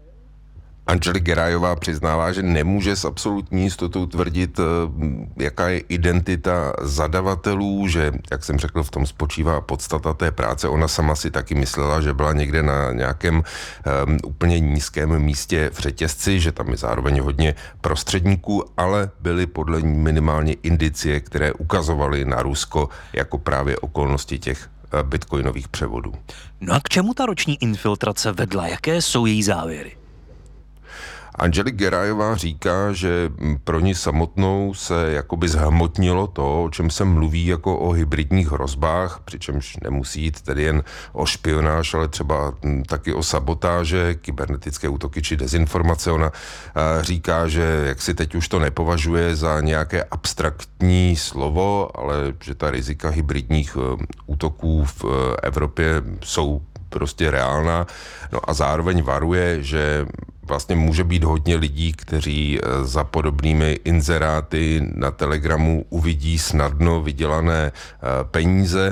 Anželi Gerajová přiznává, že nemůže s absolutní jistotou tvrdit, jaká je identita zadavatelů, že, jak jsem řekl, v tom spočívá podstata té práce. Ona sama si taky myslela, že byla někde na nějakém um, úplně nízkém místě v řetězci, že tam je zároveň hodně prostředníků, ale byly podle ní minimálně indicie, které ukazovaly na Rusko jako právě okolnosti těch bitcoinových převodů. No a k čemu ta roční infiltrace vedla? Jaké jsou její závěry? Anželi Gerajová říká, že pro ní samotnou se jakoby zhmotnilo to, o čem se mluví jako o hybridních hrozbách, přičemž nemusí jít tedy jen o špionáž, ale třeba taky o sabotáže, kybernetické útoky či dezinformace. Ona říká, že jak si teď už to nepovažuje za nějaké abstraktní slovo, ale že ta rizika hybridních útoků v Evropě jsou prostě reálná. No a zároveň varuje, že vlastně může být hodně lidí, kteří za podobnými inzeráty na Telegramu uvidí snadno vydělané peníze,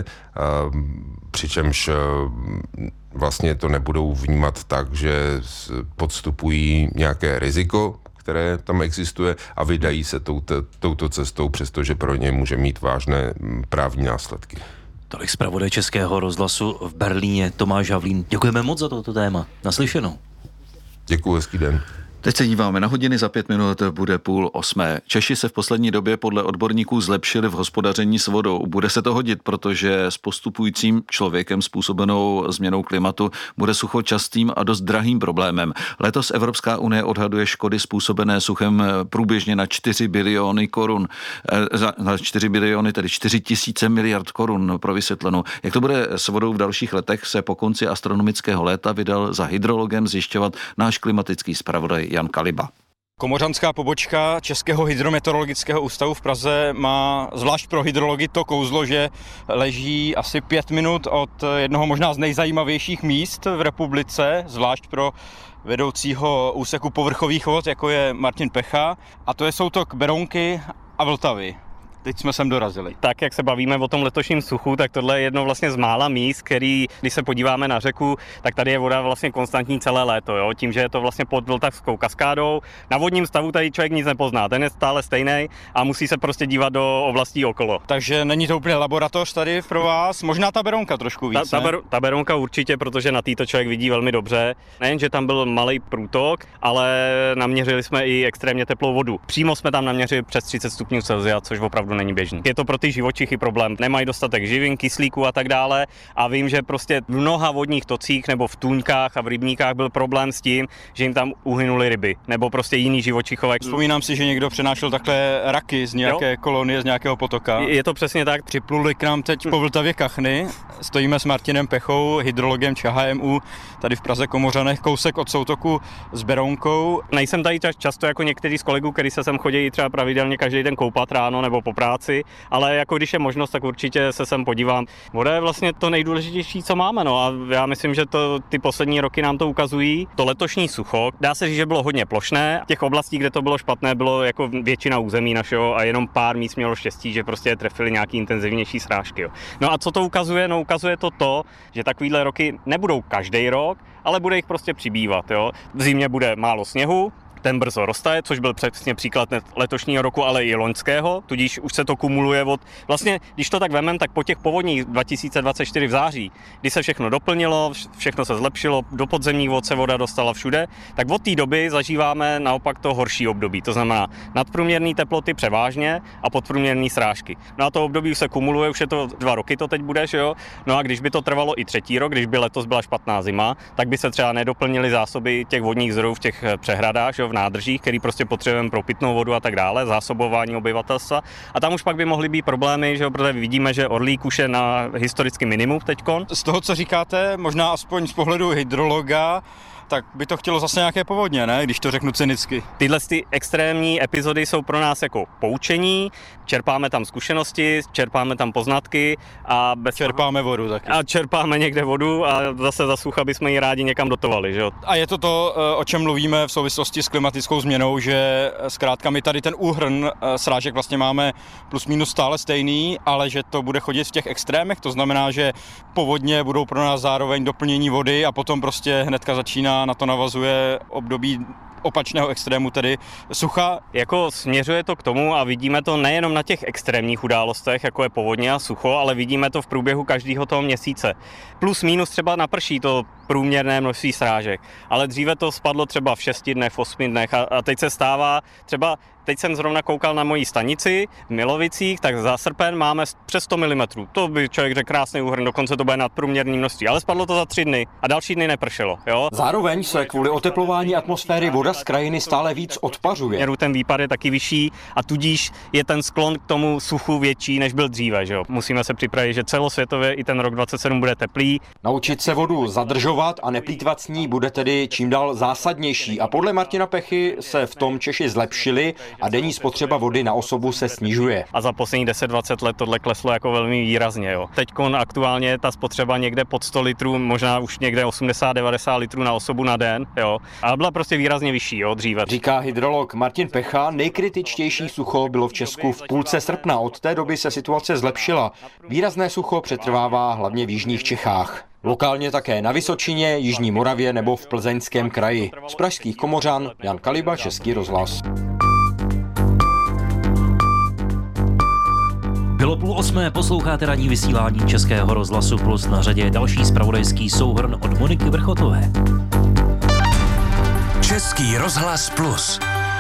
přičemž vlastně to nebudou vnímat tak, že podstupují nějaké riziko, které tam existuje a vydají se touto, touto cestou, přestože pro ně může mít vážné právní následky. Tolik zpravodaj Českého rozhlasu v Berlíně Tomáš Havlín. Děkujeme moc za toto téma. Naslyšenou. Děkuji, hezký den. Teď se díváme na hodiny, za pět minut bude půl osmé. Češi se v poslední době podle odborníků zlepšili v hospodaření s vodou. Bude se to hodit, protože s postupujícím člověkem způsobenou změnou klimatu bude sucho častým a dost drahým problémem. Letos Evropská unie odhaduje škody způsobené suchem průběžně na čtyři biliony korun. Na čtyři biliony, tedy čtyři tisíce miliard korun pro vysvětlenou. Jak to bude s vodou v dalších letech, se po konci astronomického léta vydal za hydrologem zjišťovat náš klimatický zpravodaj Jan Kaliba. Komořanská pobočka Českého hydrometeorologického ústavu v Praze má zvlášť pro hydrology to kouzlo, že leží asi pět minut od jednoho možná z nejzajímavějších míst v republice, zvlášť pro vedoucího úseku povrchových vod, jako je Martin Pecha, a to je soutok Berounky a Vltavy. teď jsme sem dorazili. Tak, jak se bavíme o tom letošním suchu, tak tohle je jedno vlastně z mála míst, který, když se podíváme na řeku, tak tady je voda vlastně konstantní celé léto, jo? Tím, že je to vlastně pod Vltavskou kaskádou. Na vodním stavu tady člověk nic nepozná, ten je stále stejný a musí se prostě dívat do oblastí okolo. Takže není to úplně laboratoř tady pro vás, možná ta Berounka trošku víc, ta, ta, ber, ta Berounka určitě, protože na této člověk vidí velmi dobře. Nejen, že tam byl malý průtok, ale naměřili jsme i extrémně teplou vodu. Přímo jsme tam naměřili přes třicet stupňů Celsia, což opravdu není běžný. Je to pro ty živočichy problém. Nemají dostatek živin, kyslíku a tak dále. A vím, že prostě v mnoha vodních tocích nebo v tůňkách a v rybníkách byl problém s tím, že jim tam uhynuly ryby nebo prostě jiný živočichové. Vzpomínám si, že někdo přenášel takhle raky z nějaké jo? kolonie, z nějakého potoka. Je to přesně tak. Připluli k nám teď po Vltavě kachny. Stojíme s Martinem Pechou, hydrologem Č H M U, tady v Praze Komořanech, kousek od soutoku s Berounkou. Nejsem tady často jako některý z kolegů, kteří se sem chodí třeba pravidelně každý den koupat ráno nebo po práci, ale jako když je možnost, tak určitě se sem podívám. Voda je vlastně to nejdůležitější, co máme, no a já myslím, že to ty poslední roky nám to ukazují. To letošní sucho, dá se říct, že bylo hodně plošné. Těch oblastí, kde to bylo špatné, bylo jako většina území našeho a jenom pár míst mělo štěstí, že prostě je trefily nějaký intenzivnější srážky. Jo. No a co to ukazuje? No ukazuje to to, že takovýhle roky nebudou každý rok, ale bude jich prostě přibývat. Jo. V zimě bude málo sněhu, ten brzo roztaje, což byl přesně příklad letošního roku, ale i loňského, tudíž už se to kumuluje od, vlastně, když to tak vemem, tak po těch povodních dva tisíce dvacet čtyři v září, kdy se všechno doplnilo, všechno se zlepšilo, do podzemních vod se voda dostala všude, tak od té doby zažíváme naopak to horší období, to znamená nadprůměrné teploty převážně a podprůměrné srážky. No a to období už se kumuluje, už je to dva roky to teď bude, že jo? No a když by to trvalo i třetí rok, když by letos byla špatná zima, tak by se třeba nedoplnily zásoby těch vodních zdrojů v těch přehradách, že jo? Nádržích, který prostě potřebujeme pro pitnou vodu a tak dále, zásobování obyvatelstva. A tam už pak by mohly být problémy, že protože vidíme, že Orlík už je na historicky minimum teďkon. Z toho, co říkáte, možná aspoň z pohledu hydrologa, tak by to chtělo zase nějaké povodně, ne? Když to řeknu cynicky. Tyhle ty extrémní epizody jsou pro nás jako poučení, čerpáme tam zkušenosti, čerpáme tam poznatky a bez čerpáme vodu taky. A čerpáme někde vodu a zase za sucha bychom ji rádi někam dotovali, že jo? A je to to, o čem mluvíme v souvislosti s klimatickou změnou, že zkrátka my tady ten úhrn srážek vlastně máme plus minus stále stejný, ale že to bude chodit v těch extrémech, to znamená, že povodně budou pro nás zároveň doplnění vody a potom prostě hnedka začíná, na to navazuje období opačného extrému, tedy sucha. Jako směřuje to k tomu a vidíme to nejenom na těch extrémních událostech, jako je povodně a sucho, ale vidíme to v průběhu každého toho měsíce. Plus minus třeba naprší to průměrné množství srážek, ale dříve to spadlo třeba v šesti dnech, v osmi dnech a, a teď se stává třeba, teď jsem zrovna koukal na mojí stanici v Milovicích, tak za srpen máme přes sto milimetrů. To by člověk řekl krásný úhrn, dokonce to bude nadprůměrný množství, ale spadlo to za tři dny a další dny nepršelo. Jo? Zároveň se kvůli oteplování atmosféry voda z krajiny stále víc odpařuje. Ten výpad je taky vyšší a tudíž je ten sklon k tomu suchu větší, než byl dříve. Že jo? Musíme se připravit, že celosvětově i ten rok dvacet sedm bude teplý. Naučit se vodu zadržovat a neplýtvat s ní bude tedy čím dál zásadnější a podle Martina Pechy se v tom Češi zlepšili a denní spotřeba vody na osobu se snižuje. A za posledních deset dvacet let tohle kleslo jako velmi výrazně. Jo. Teďkon aktuálně ta spotřeba někde pod sto litrů, možná už někde osmdesát devadesát litrů na osobu na den, jo. A byla prostě výrazně vyšší, jo, dříve. Říká hydrolog Martin Pecha, nejkritičtější sucho bylo v Česku v půlce srpna. Od té doby se situace zlepšila. Výrazné sucho přetrvává hlavně v jižních Čechách. Lokálně také na Vysočině, Jižní Moravě nebo v Plzeňském kraji. Z pražských Komořan Jan Kaliba, Český rozhlas. Bylo půl osmé, posloucháte ranní vysílání Českého rozhlasu Plus, na řadě další zpravodajský souhrn od Moniky Vrchotové. Český rozhlas Plus.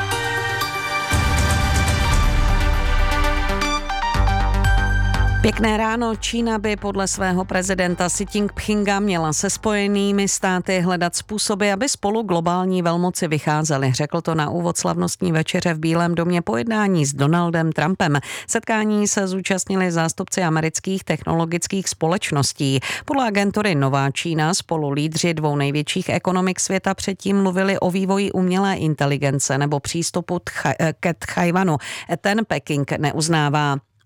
Pěkné ráno. Čína by podle svého prezidenta Xi Jinpinga měla se Spojenými státy hledat způsoby, aby spolu globální velmoci vycházely. Řekl to na úvod slavnostní večeře v Bílém domě po jednání s Donaldem Trumpem. Setkání se zúčastnili zástupci amerických technologických společností. Podle agentury Nová Čína spolu lídři dvou největších ekonomik světa předtím mluvili o vývoji umělé inteligence nebo přístupu ke Tchajvanu. Ten Peking neuznává.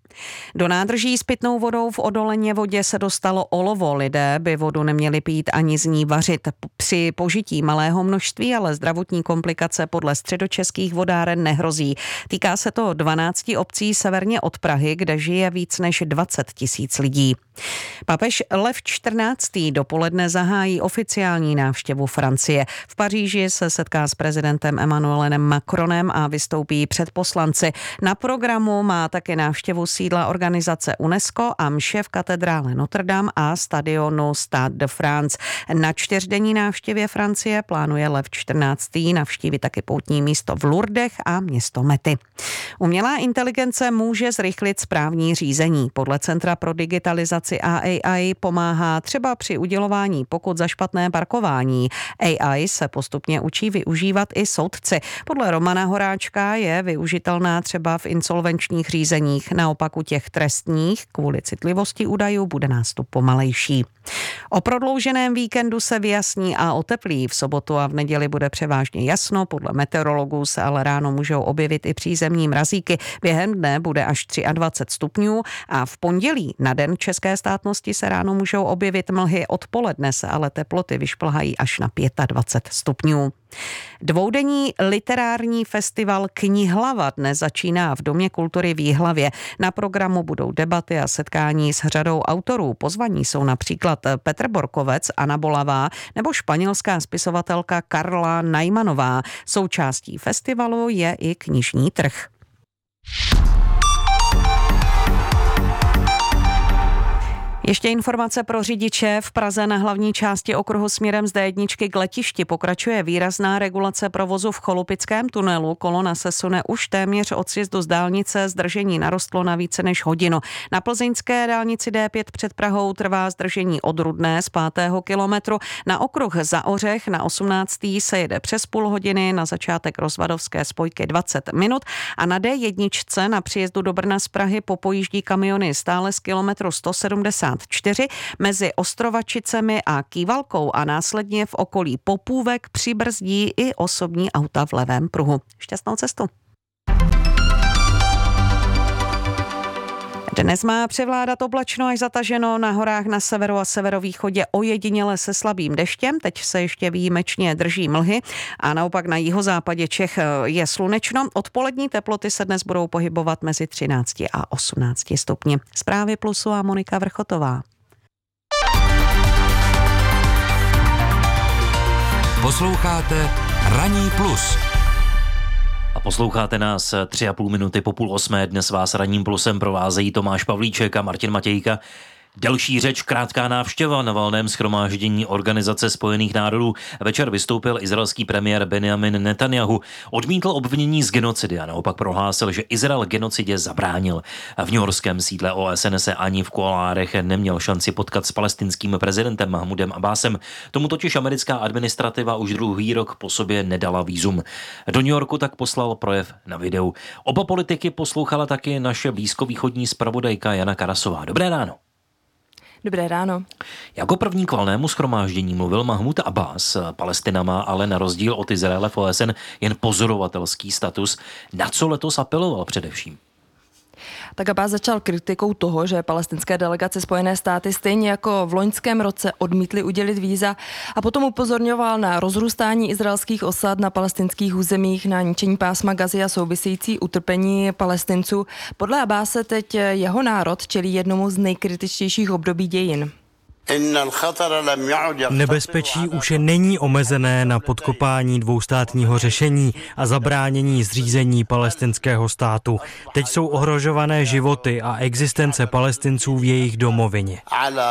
Do nádrží s pitnou vodou v Odoleně vodě se dostalo olovo. Lidé by vodu neměli pít ani z ní vařit. Při požití malého množství, ale zdravotní komplikace podle středočeských vodáren nehrozí. Týká se to dvanácti obcí severně od Prahy, kde žije víc než dvacet tisíc lidí. Papež Lev čtrnáctý dopoledne zahájí oficiální návštěvu Francie. V Paříži se setká s prezidentem Emmanuelem Macronem a vystoupí před poslanci. Na programu má také návštěvu sídla organizace UNESCO a mše v katedrále Notre Dame a stadionu Stade de France. Na čtyřdenní návštěvě Francie plánuje Lev čtrnáctý navštívit taky poutní místo v Lourdech a město Mety. Umělá inteligence může zrychlit správní řízení. Podle Centra pro digitalizaci a A I pomáhá třeba při udělování pokut za špatné parkování. A I se postupně učí využívat i soudci. Podle Romana Horáčka je využitelná třeba v insolvenčních řízeních. Naopak u těch trestních kvůli citlivosti údajů bude nástup pomalejší. O prodlouženém víkendu se vyjasní a oteplí. V sobotu a v neděli bude převážně jasno, podle meteorologů se ale ráno můžou objevit i přízemní mrazíky. Během dne bude až dvacet tři stupňů a v pondělí na den české státnosti se ráno můžou objevit mlhy. Odpoledne se ale teploty vyšplhají až na dvacet pět stupňů. Dvoudenní literární festival Knihlava dnes začíná v Domě kultury v Jihlavě. Na programu budou debaty a setkání s řadou autorů. Pozvaní jsou například Petr Borkovec, Anna Bolavá nebo španělská spisovatelka Karla Najmanová. Součástí festivalu je i knižní trh. Ještě informace pro řidiče. V Praze na hlavní části okruhu směrem z D jedna k letišti pokračuje výrazná regulace provozu v Cholupickém tunelu. Kolona se sune už téměř od sjezdu z dálnice. Zdržení narostlo na více než hodinu. Na plzeňské dálnici D pět před Prahou trvá zdržení od Rudné z pátého kilometru. Na okruh za Ořech na osmnáctý se jede přes půl hodiny, na začátek rozvadovské spojky dvacet minut a na D jedna na příjezdu do Brna z Prahy popojíždí kamiony stále z kilometru sto sedmdesát čtyři mezi Ostrovačicemi a Kývalkou a následně v okolí Popůvek přibrzdí i osobní auta v levém pruhu. Šťastnou cestu. Dnes má převládat oblačno až zataženo, na horách na severu a severovýchodě ojediněle se slabým deštěm, teď se ještě výjimečně drží mlhy a naopak na jihozápadě Čech je slunečno. Odpolední teploty se dnes budou pohybovat mezi třinácti a osmnácti stupni. Zprávy Plusu a Monika Vrchotová. Posloucháte Ranní plus. A posloucháte nás tři a půl minuty po půl osmé. Dnes vás Ranním plusem provázejí Tomáš Pavlíček a Martin Matějka. Delší řeč, krátká návštěva na valném shromáždění Organizace spojených národů. Večer vystoupil izraelský premiér Benjamin Netanyahu. Odmítl obvinění z genocidy a naopak prohlásil, že Izrael genocidě zabránil. V newyorském sídle O S N se ani v kuloárech neměl šanci potkat s palestinským prezidentem Mahmudem Abbásem. Tomu totiž americká administrativa už druhý rok po sobě nedala vízum. Do New Yorku tak poslal projev na videu. Oba politiky poslouchala taky naše blízkovýchodní zpravodajka Jana Karasová. Dobré ráno. Dobré ráno. Jako první k valnému shromáždění mluvil Mahmud Abbás. Palestina má ale na rozdíl od Izraele v O S N jen pozorovatelský status. Na co letos apeloval především? Tak Abbás začal kritikou toho, že palestinské delegace Spojené státy stejně jako v loňském roce odmítly udělit víza a potom upozorňoval na rozrůstání izraelských osad na palestinských územích, na ničení pásma Gazy a související utrpení Palestinců. Podle Abbáse teď jeho národ čelí jednomu z nejkritičtějších období dějin. Nebezpečí už není omezené na podkopání dvoustátního řešení a zabránění zřízení palestinského státu. Teď jsou ohrožované životy a existence Palestinců v jejich domovině.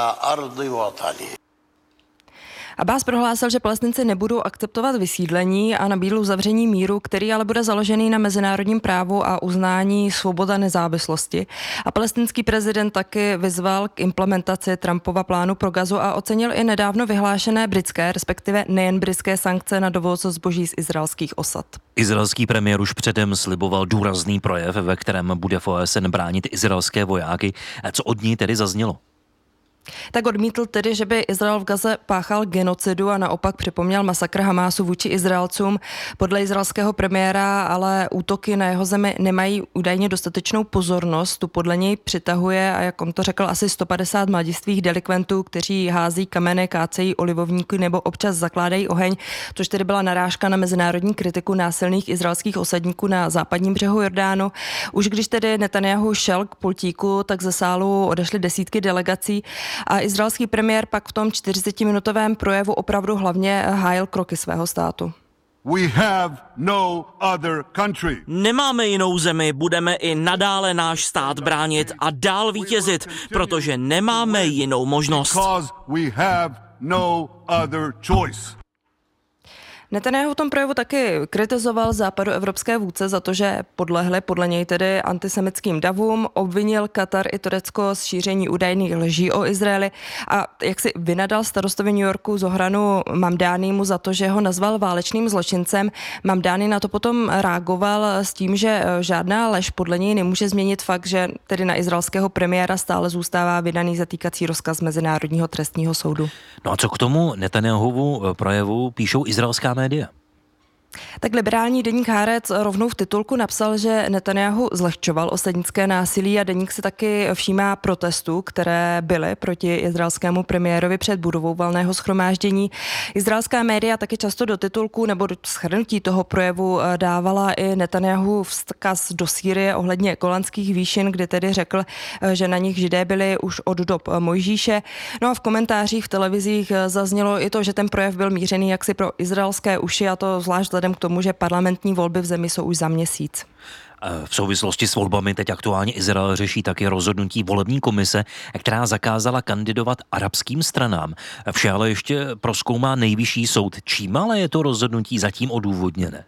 Abbás prohlásil, že Palestinci nebudou akceptovat vysídlení a nabídl uzavření míru, který ale bude založený na mezinárodním právu a uznání svobody a nezávislosti. A palestinský prezident taky vyzval k implementaci Trumpova plánu pro Gazu a ocenil i nedávno vyhlášené britské, respektive nejen britské sankce na dovoz zboží z izraelských osad. Izraelský premiér už předem sliboval důrazný projev, ve kterém bude v O S N bránit izraelské vojáky. Co od ní tedy zaznělo? Tak odmítl tedy, že by Izrael v Gaze páchal genocidu a naopak připomněl masakr Hamásu vůči Izraelcům. Podle izraelského premiéra ale útoky na jeho zemi nemají údajně dostatečnou pozornost. Tu podle něj přitahuje, a jak on to řekl, asi sto padesát mladistvých delikventů, kteří hází kameny, kácejí olivovníky nebo občas zakládají oheň, což tedy byla narážka na mezinárodní kritiku násilných izraelských osadníků na západním břehu Jordánu. Už když tedy Netanjahu šel k pultíku, tak ze sálu odešly desítky delegací. A izraelský premiér pak v tom čtyřicetiminutovém projevu opravdu hlavně hájil kroky svého státu. We have no other country. Nemáme jinou zemi, budeme i nadále náš stát bránit a dál vítězit, protože nemáme jinou možnost. Because we have no other choice. Netanjahu v tom projevu taky kritizoval západoevropské vůdce za to, že podlehli podle něj tedy antisemickým davům, obvinil Katar i Turecko z šíření údajných lží o Izraeli a jak si vynadal starostovi New Yorku Zohranu Mamdánimu za to, že ho nazval válečným zločincem. Mamdáni na to potom reagoval s tím, že žádná lež podle něj nemůže změnit fakt, že tedy na izraelského premiéra stále zůstává vydaný zatýkací rozkaz Mezinárodního trestního soudu. No a co k tomu Netanjahovu projevu píšou izraelská média? Tak liberální deník Haaretz rovnou v titulku napsal, že Netanjahu zlehčoval osadnické násilí a deník se taky všímá protestů, které byly proti izraelskému premiérovi před budovou valného shromáždění. Izraelská média taky často do titulku nebo do shrnutí toho projevu dávala i Netanjahu vzkaz do Sýrie ohledně Golanských výšin, kdy tedy řekl, že na nich Židé byli už od dob Mojžíše. No a v komentářích v televizích zaznělo i to, že ten projev byl mířený jaksi pro izraelské uši, a to zvlášť vzhledem k tomu, že parlamentní volby v zemi jsou už za měsíc. V souvislosti s volbami teď aktuálně Izrael řeší taky rozhodnutí volební komise, která zakázala kandidovat arabským stranám. Vše ale ještě prozkoumá nejvyšší soud. Čím ale je to rozhodnutí zatím odůvodněné?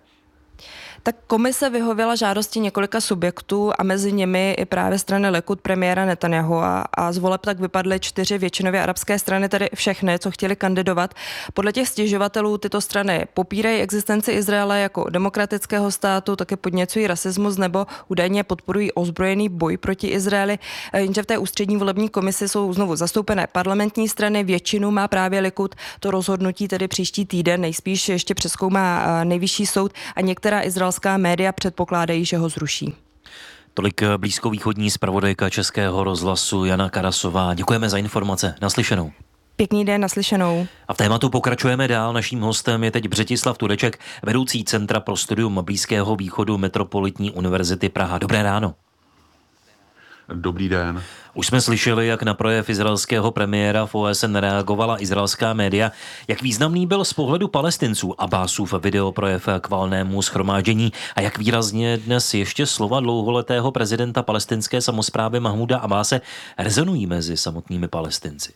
Tak komise vyhověla žádosti několika subjektů a mezi nimi i právě strany Likud premiéra Netanjahu a, a z voleb tak vypadly čtyři většinově arabské strany, tedy všechny, co chtěli kandidovat. Podle těch stěžovatelů tyto strany popírají existenci Izraele jako demokratického státu, taky podněcují rasismus nebo údajně podporují ozbrojený boj proti Izraeli. Jenže v té ústřední volební komisi jsou znovu zastoupené parlamentní strany, většinu má právě Likud. To rozhodnutí tedy příští týden nejspíš ještě přezkoumá nejvyšší soud a některá izraelská média předpokládají, že ho zruší. Tolik blízkovýchodní zpravodajka Českého rozhlasu Jana Karasová. Děkujeme za informace. Naslyšenou. Pěkný den, naslyšenou. A v tématu pokračujeme dál. Naším hostem je teď Břetislav Tureček, vedoucí Centra pro studium Blízkého východu Metropolitní univerzity Praha. Dobré ráno. Dobrý den. Už jsme slyšeli, jak na projev izraelského premiéra v O S N reagovala izraelská média. Jak významný byl z pohledu Palestinců Abbásův videoprojev k valnému shromáždění a jak výrazně dnes ještě slova dlouholetého prezidenta palestinské samosprávy Mahmuda Abbáse rezonují mezi samotnými Palestinci?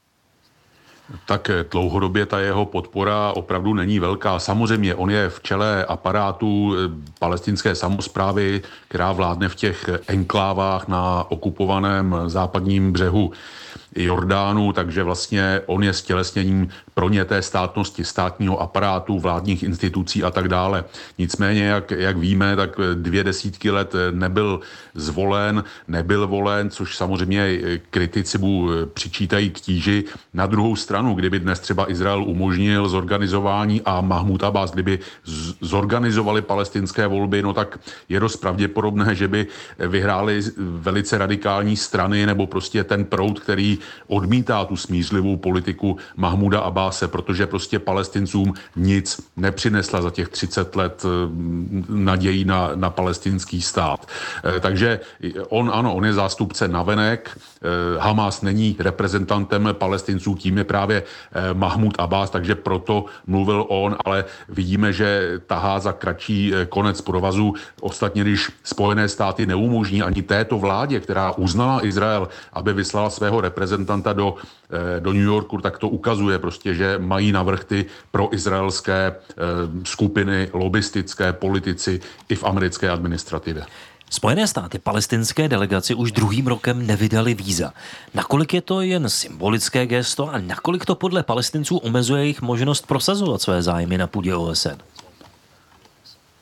Tak dlouhodobě ta jeho podpora opravdu není velká. Samozřejmě on je v čele aparátu palestinské samosprávy, která vládne v těch enklávách na okupovaném západním břehu Jordánu, takže vlastně on je stělesněním pro ně té státnosti, státního aparátu, vládních institucí a tak dále. Nicméně, jak, jak víme, tak dvě desítky let nebyl zvolen, nebyl volen, což samozřejmě kritici mu přičítají k tíži. Na druhou stranu, kdyby dnes třeba Izrael umožnil zorganizování a Mahmud Abbás, kdyby zorganizovali palestinské volby, no tak je dost pravděpodobné, že by vyhrály velice radikální strany nebo prostě ten proud, který odmítá tu smířlivou politiku Mahmuda Abbáse, protože prostě Palestincům nic nepřinesla za těch třicet let nadějí na, na palestinský stát. Takže on, ano, on je zástupce navenek, Hamas není reprezentantem Palestinců, tím je právě Mahmud Abbás, takže proto mluvil on, ale vidíme, že tahá za kratší konec provazu. Ostatně, když Spojené státy neumožní ani této vládě, která uznala Izrael, aby vyslala svého reprezentanta do, do New Yorku, tak to ukazuje prostě, že mají navrch ty proizraelské skupiny, lobistické politici i v americké administrativě. Spojené státy palestinské delegaci už druhým rokem nevydali víza. Nakolik je to jen symbolické gesto a nakolik to podle Palestinců omezuje jejich možnost prosazovat své zájmy na půdě O S N?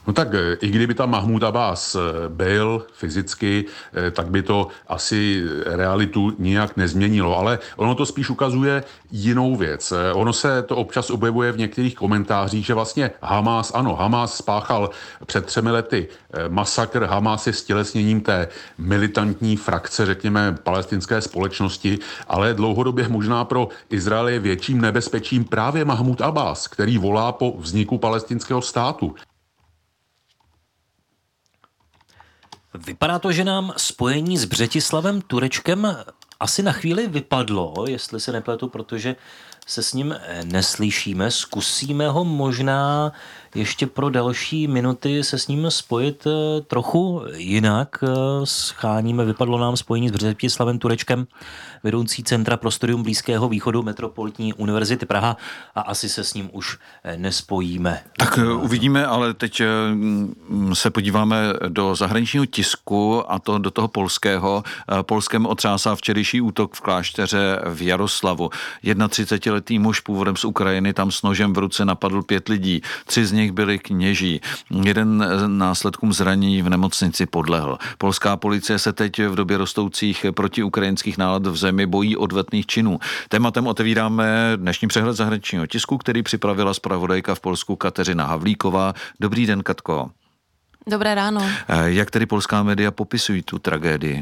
No tak i kdyby tam Mahmud Abbas byl fyzicky, tak by to asi realitu nijak nezměnilo, ale ono to spíš ukazuje jinou věc. Ono se to občas objevuje v některých komentářích, že vlastně Hamas, ano, Hamas spáchal před třemi lety masakr, Hamas je stělesněním té militantní frakce, řekněme, palestinské společnosti, ale dlouhodobě možná pro Izrael je větším nebezpečím právě Mahmud Abbas, který volá po vzniku palestinského státu. Vypadá to, že nám spojení s Břetislavem Turečkem asi na chvíli vypadlo, jestli se nepletu, protože se s ním neslyšíme. Zkusíme ho možná ještě pro další minuty se s ním spojit trochu jinak. Scháníme, vypadlo nám spojení s Břetislavem Turečkem, vedoucí Centra pro studium Blízkého východu Metropolitní univerzity Praha, a asi se s ním už nespojíme. Tak uvidíme, ale teď se podíváme do zahraničního tisku, a to do toho polského. Polskem otřásá včerejší útok v klášteře v Jaroslavu. třicetiletý muž původem z Ukrajiny tam s nožem v ruce napadl pět lidí. Tři z nich byli kněží. Jeden následkům zranění v nemocnici podlehl. Polská policie se teď v době rostoucích protiukrajinských nálad v zemi bojí odvetných činů. Tématem otevíráme dnešní přehled zahraničního tisku, který připravila zpravodajka v Polsku Kateřina Havlíková. Dobrý den, Katko. Dobré ráno. Jak tedy polská média popisují tu tragédii?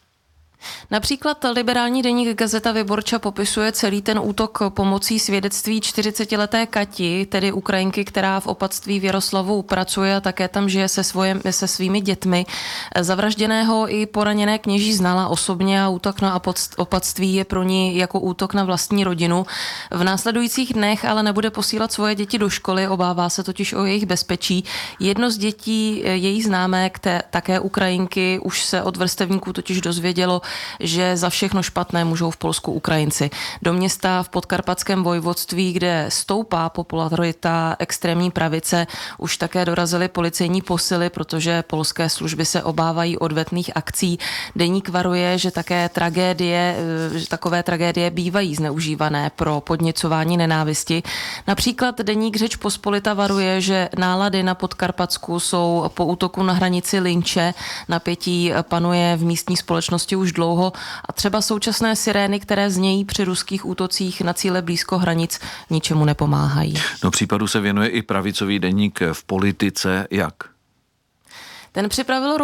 Například liberální deník Gazeta Wyborcza popisuje celý ten útok pomocí svědectví čtyřicetileté Kati, tedy Ukrajinky, která v opatství v Jaroslavu pracuje a také tam žije se, svoje, se svými dětmi. Zavražděného i poraněné kněží znala osobně a útok na opatství je pro ní jako útok na vlastní rodinu. V následujících dnech ale nebude posílat svoje děti do školy, obává se totiž o jejich bezpečí. Jedno z dětí její známé, které, také Ukrajinky, už se od vrstevníků totiž dozvědělo, že za všechno špatné můžou v Polsku Ukrajinci. Do města v podkarpatském vojvodství, kde stoupá popularita extrémní pravice, už také dorazily policejní posily, protože polské služby se obávají odvetných akcí. Deník varuje, že také tragédie, že takové tragédie bývají zneužívané pro podněcování nenávisti. Například deník Řeč Pospolita varuje, že nálady na Podkarpatsku jsou po útoku na hranici lynče. Napětí panuje v místní společnosti už dlouho a třeba současné sirény, které znějí při ruských útocích na cíle blízko hranic, ničemu nepomáhají. Do případu se věnuje i pravicový deník v Politice. Jak? Ten připravil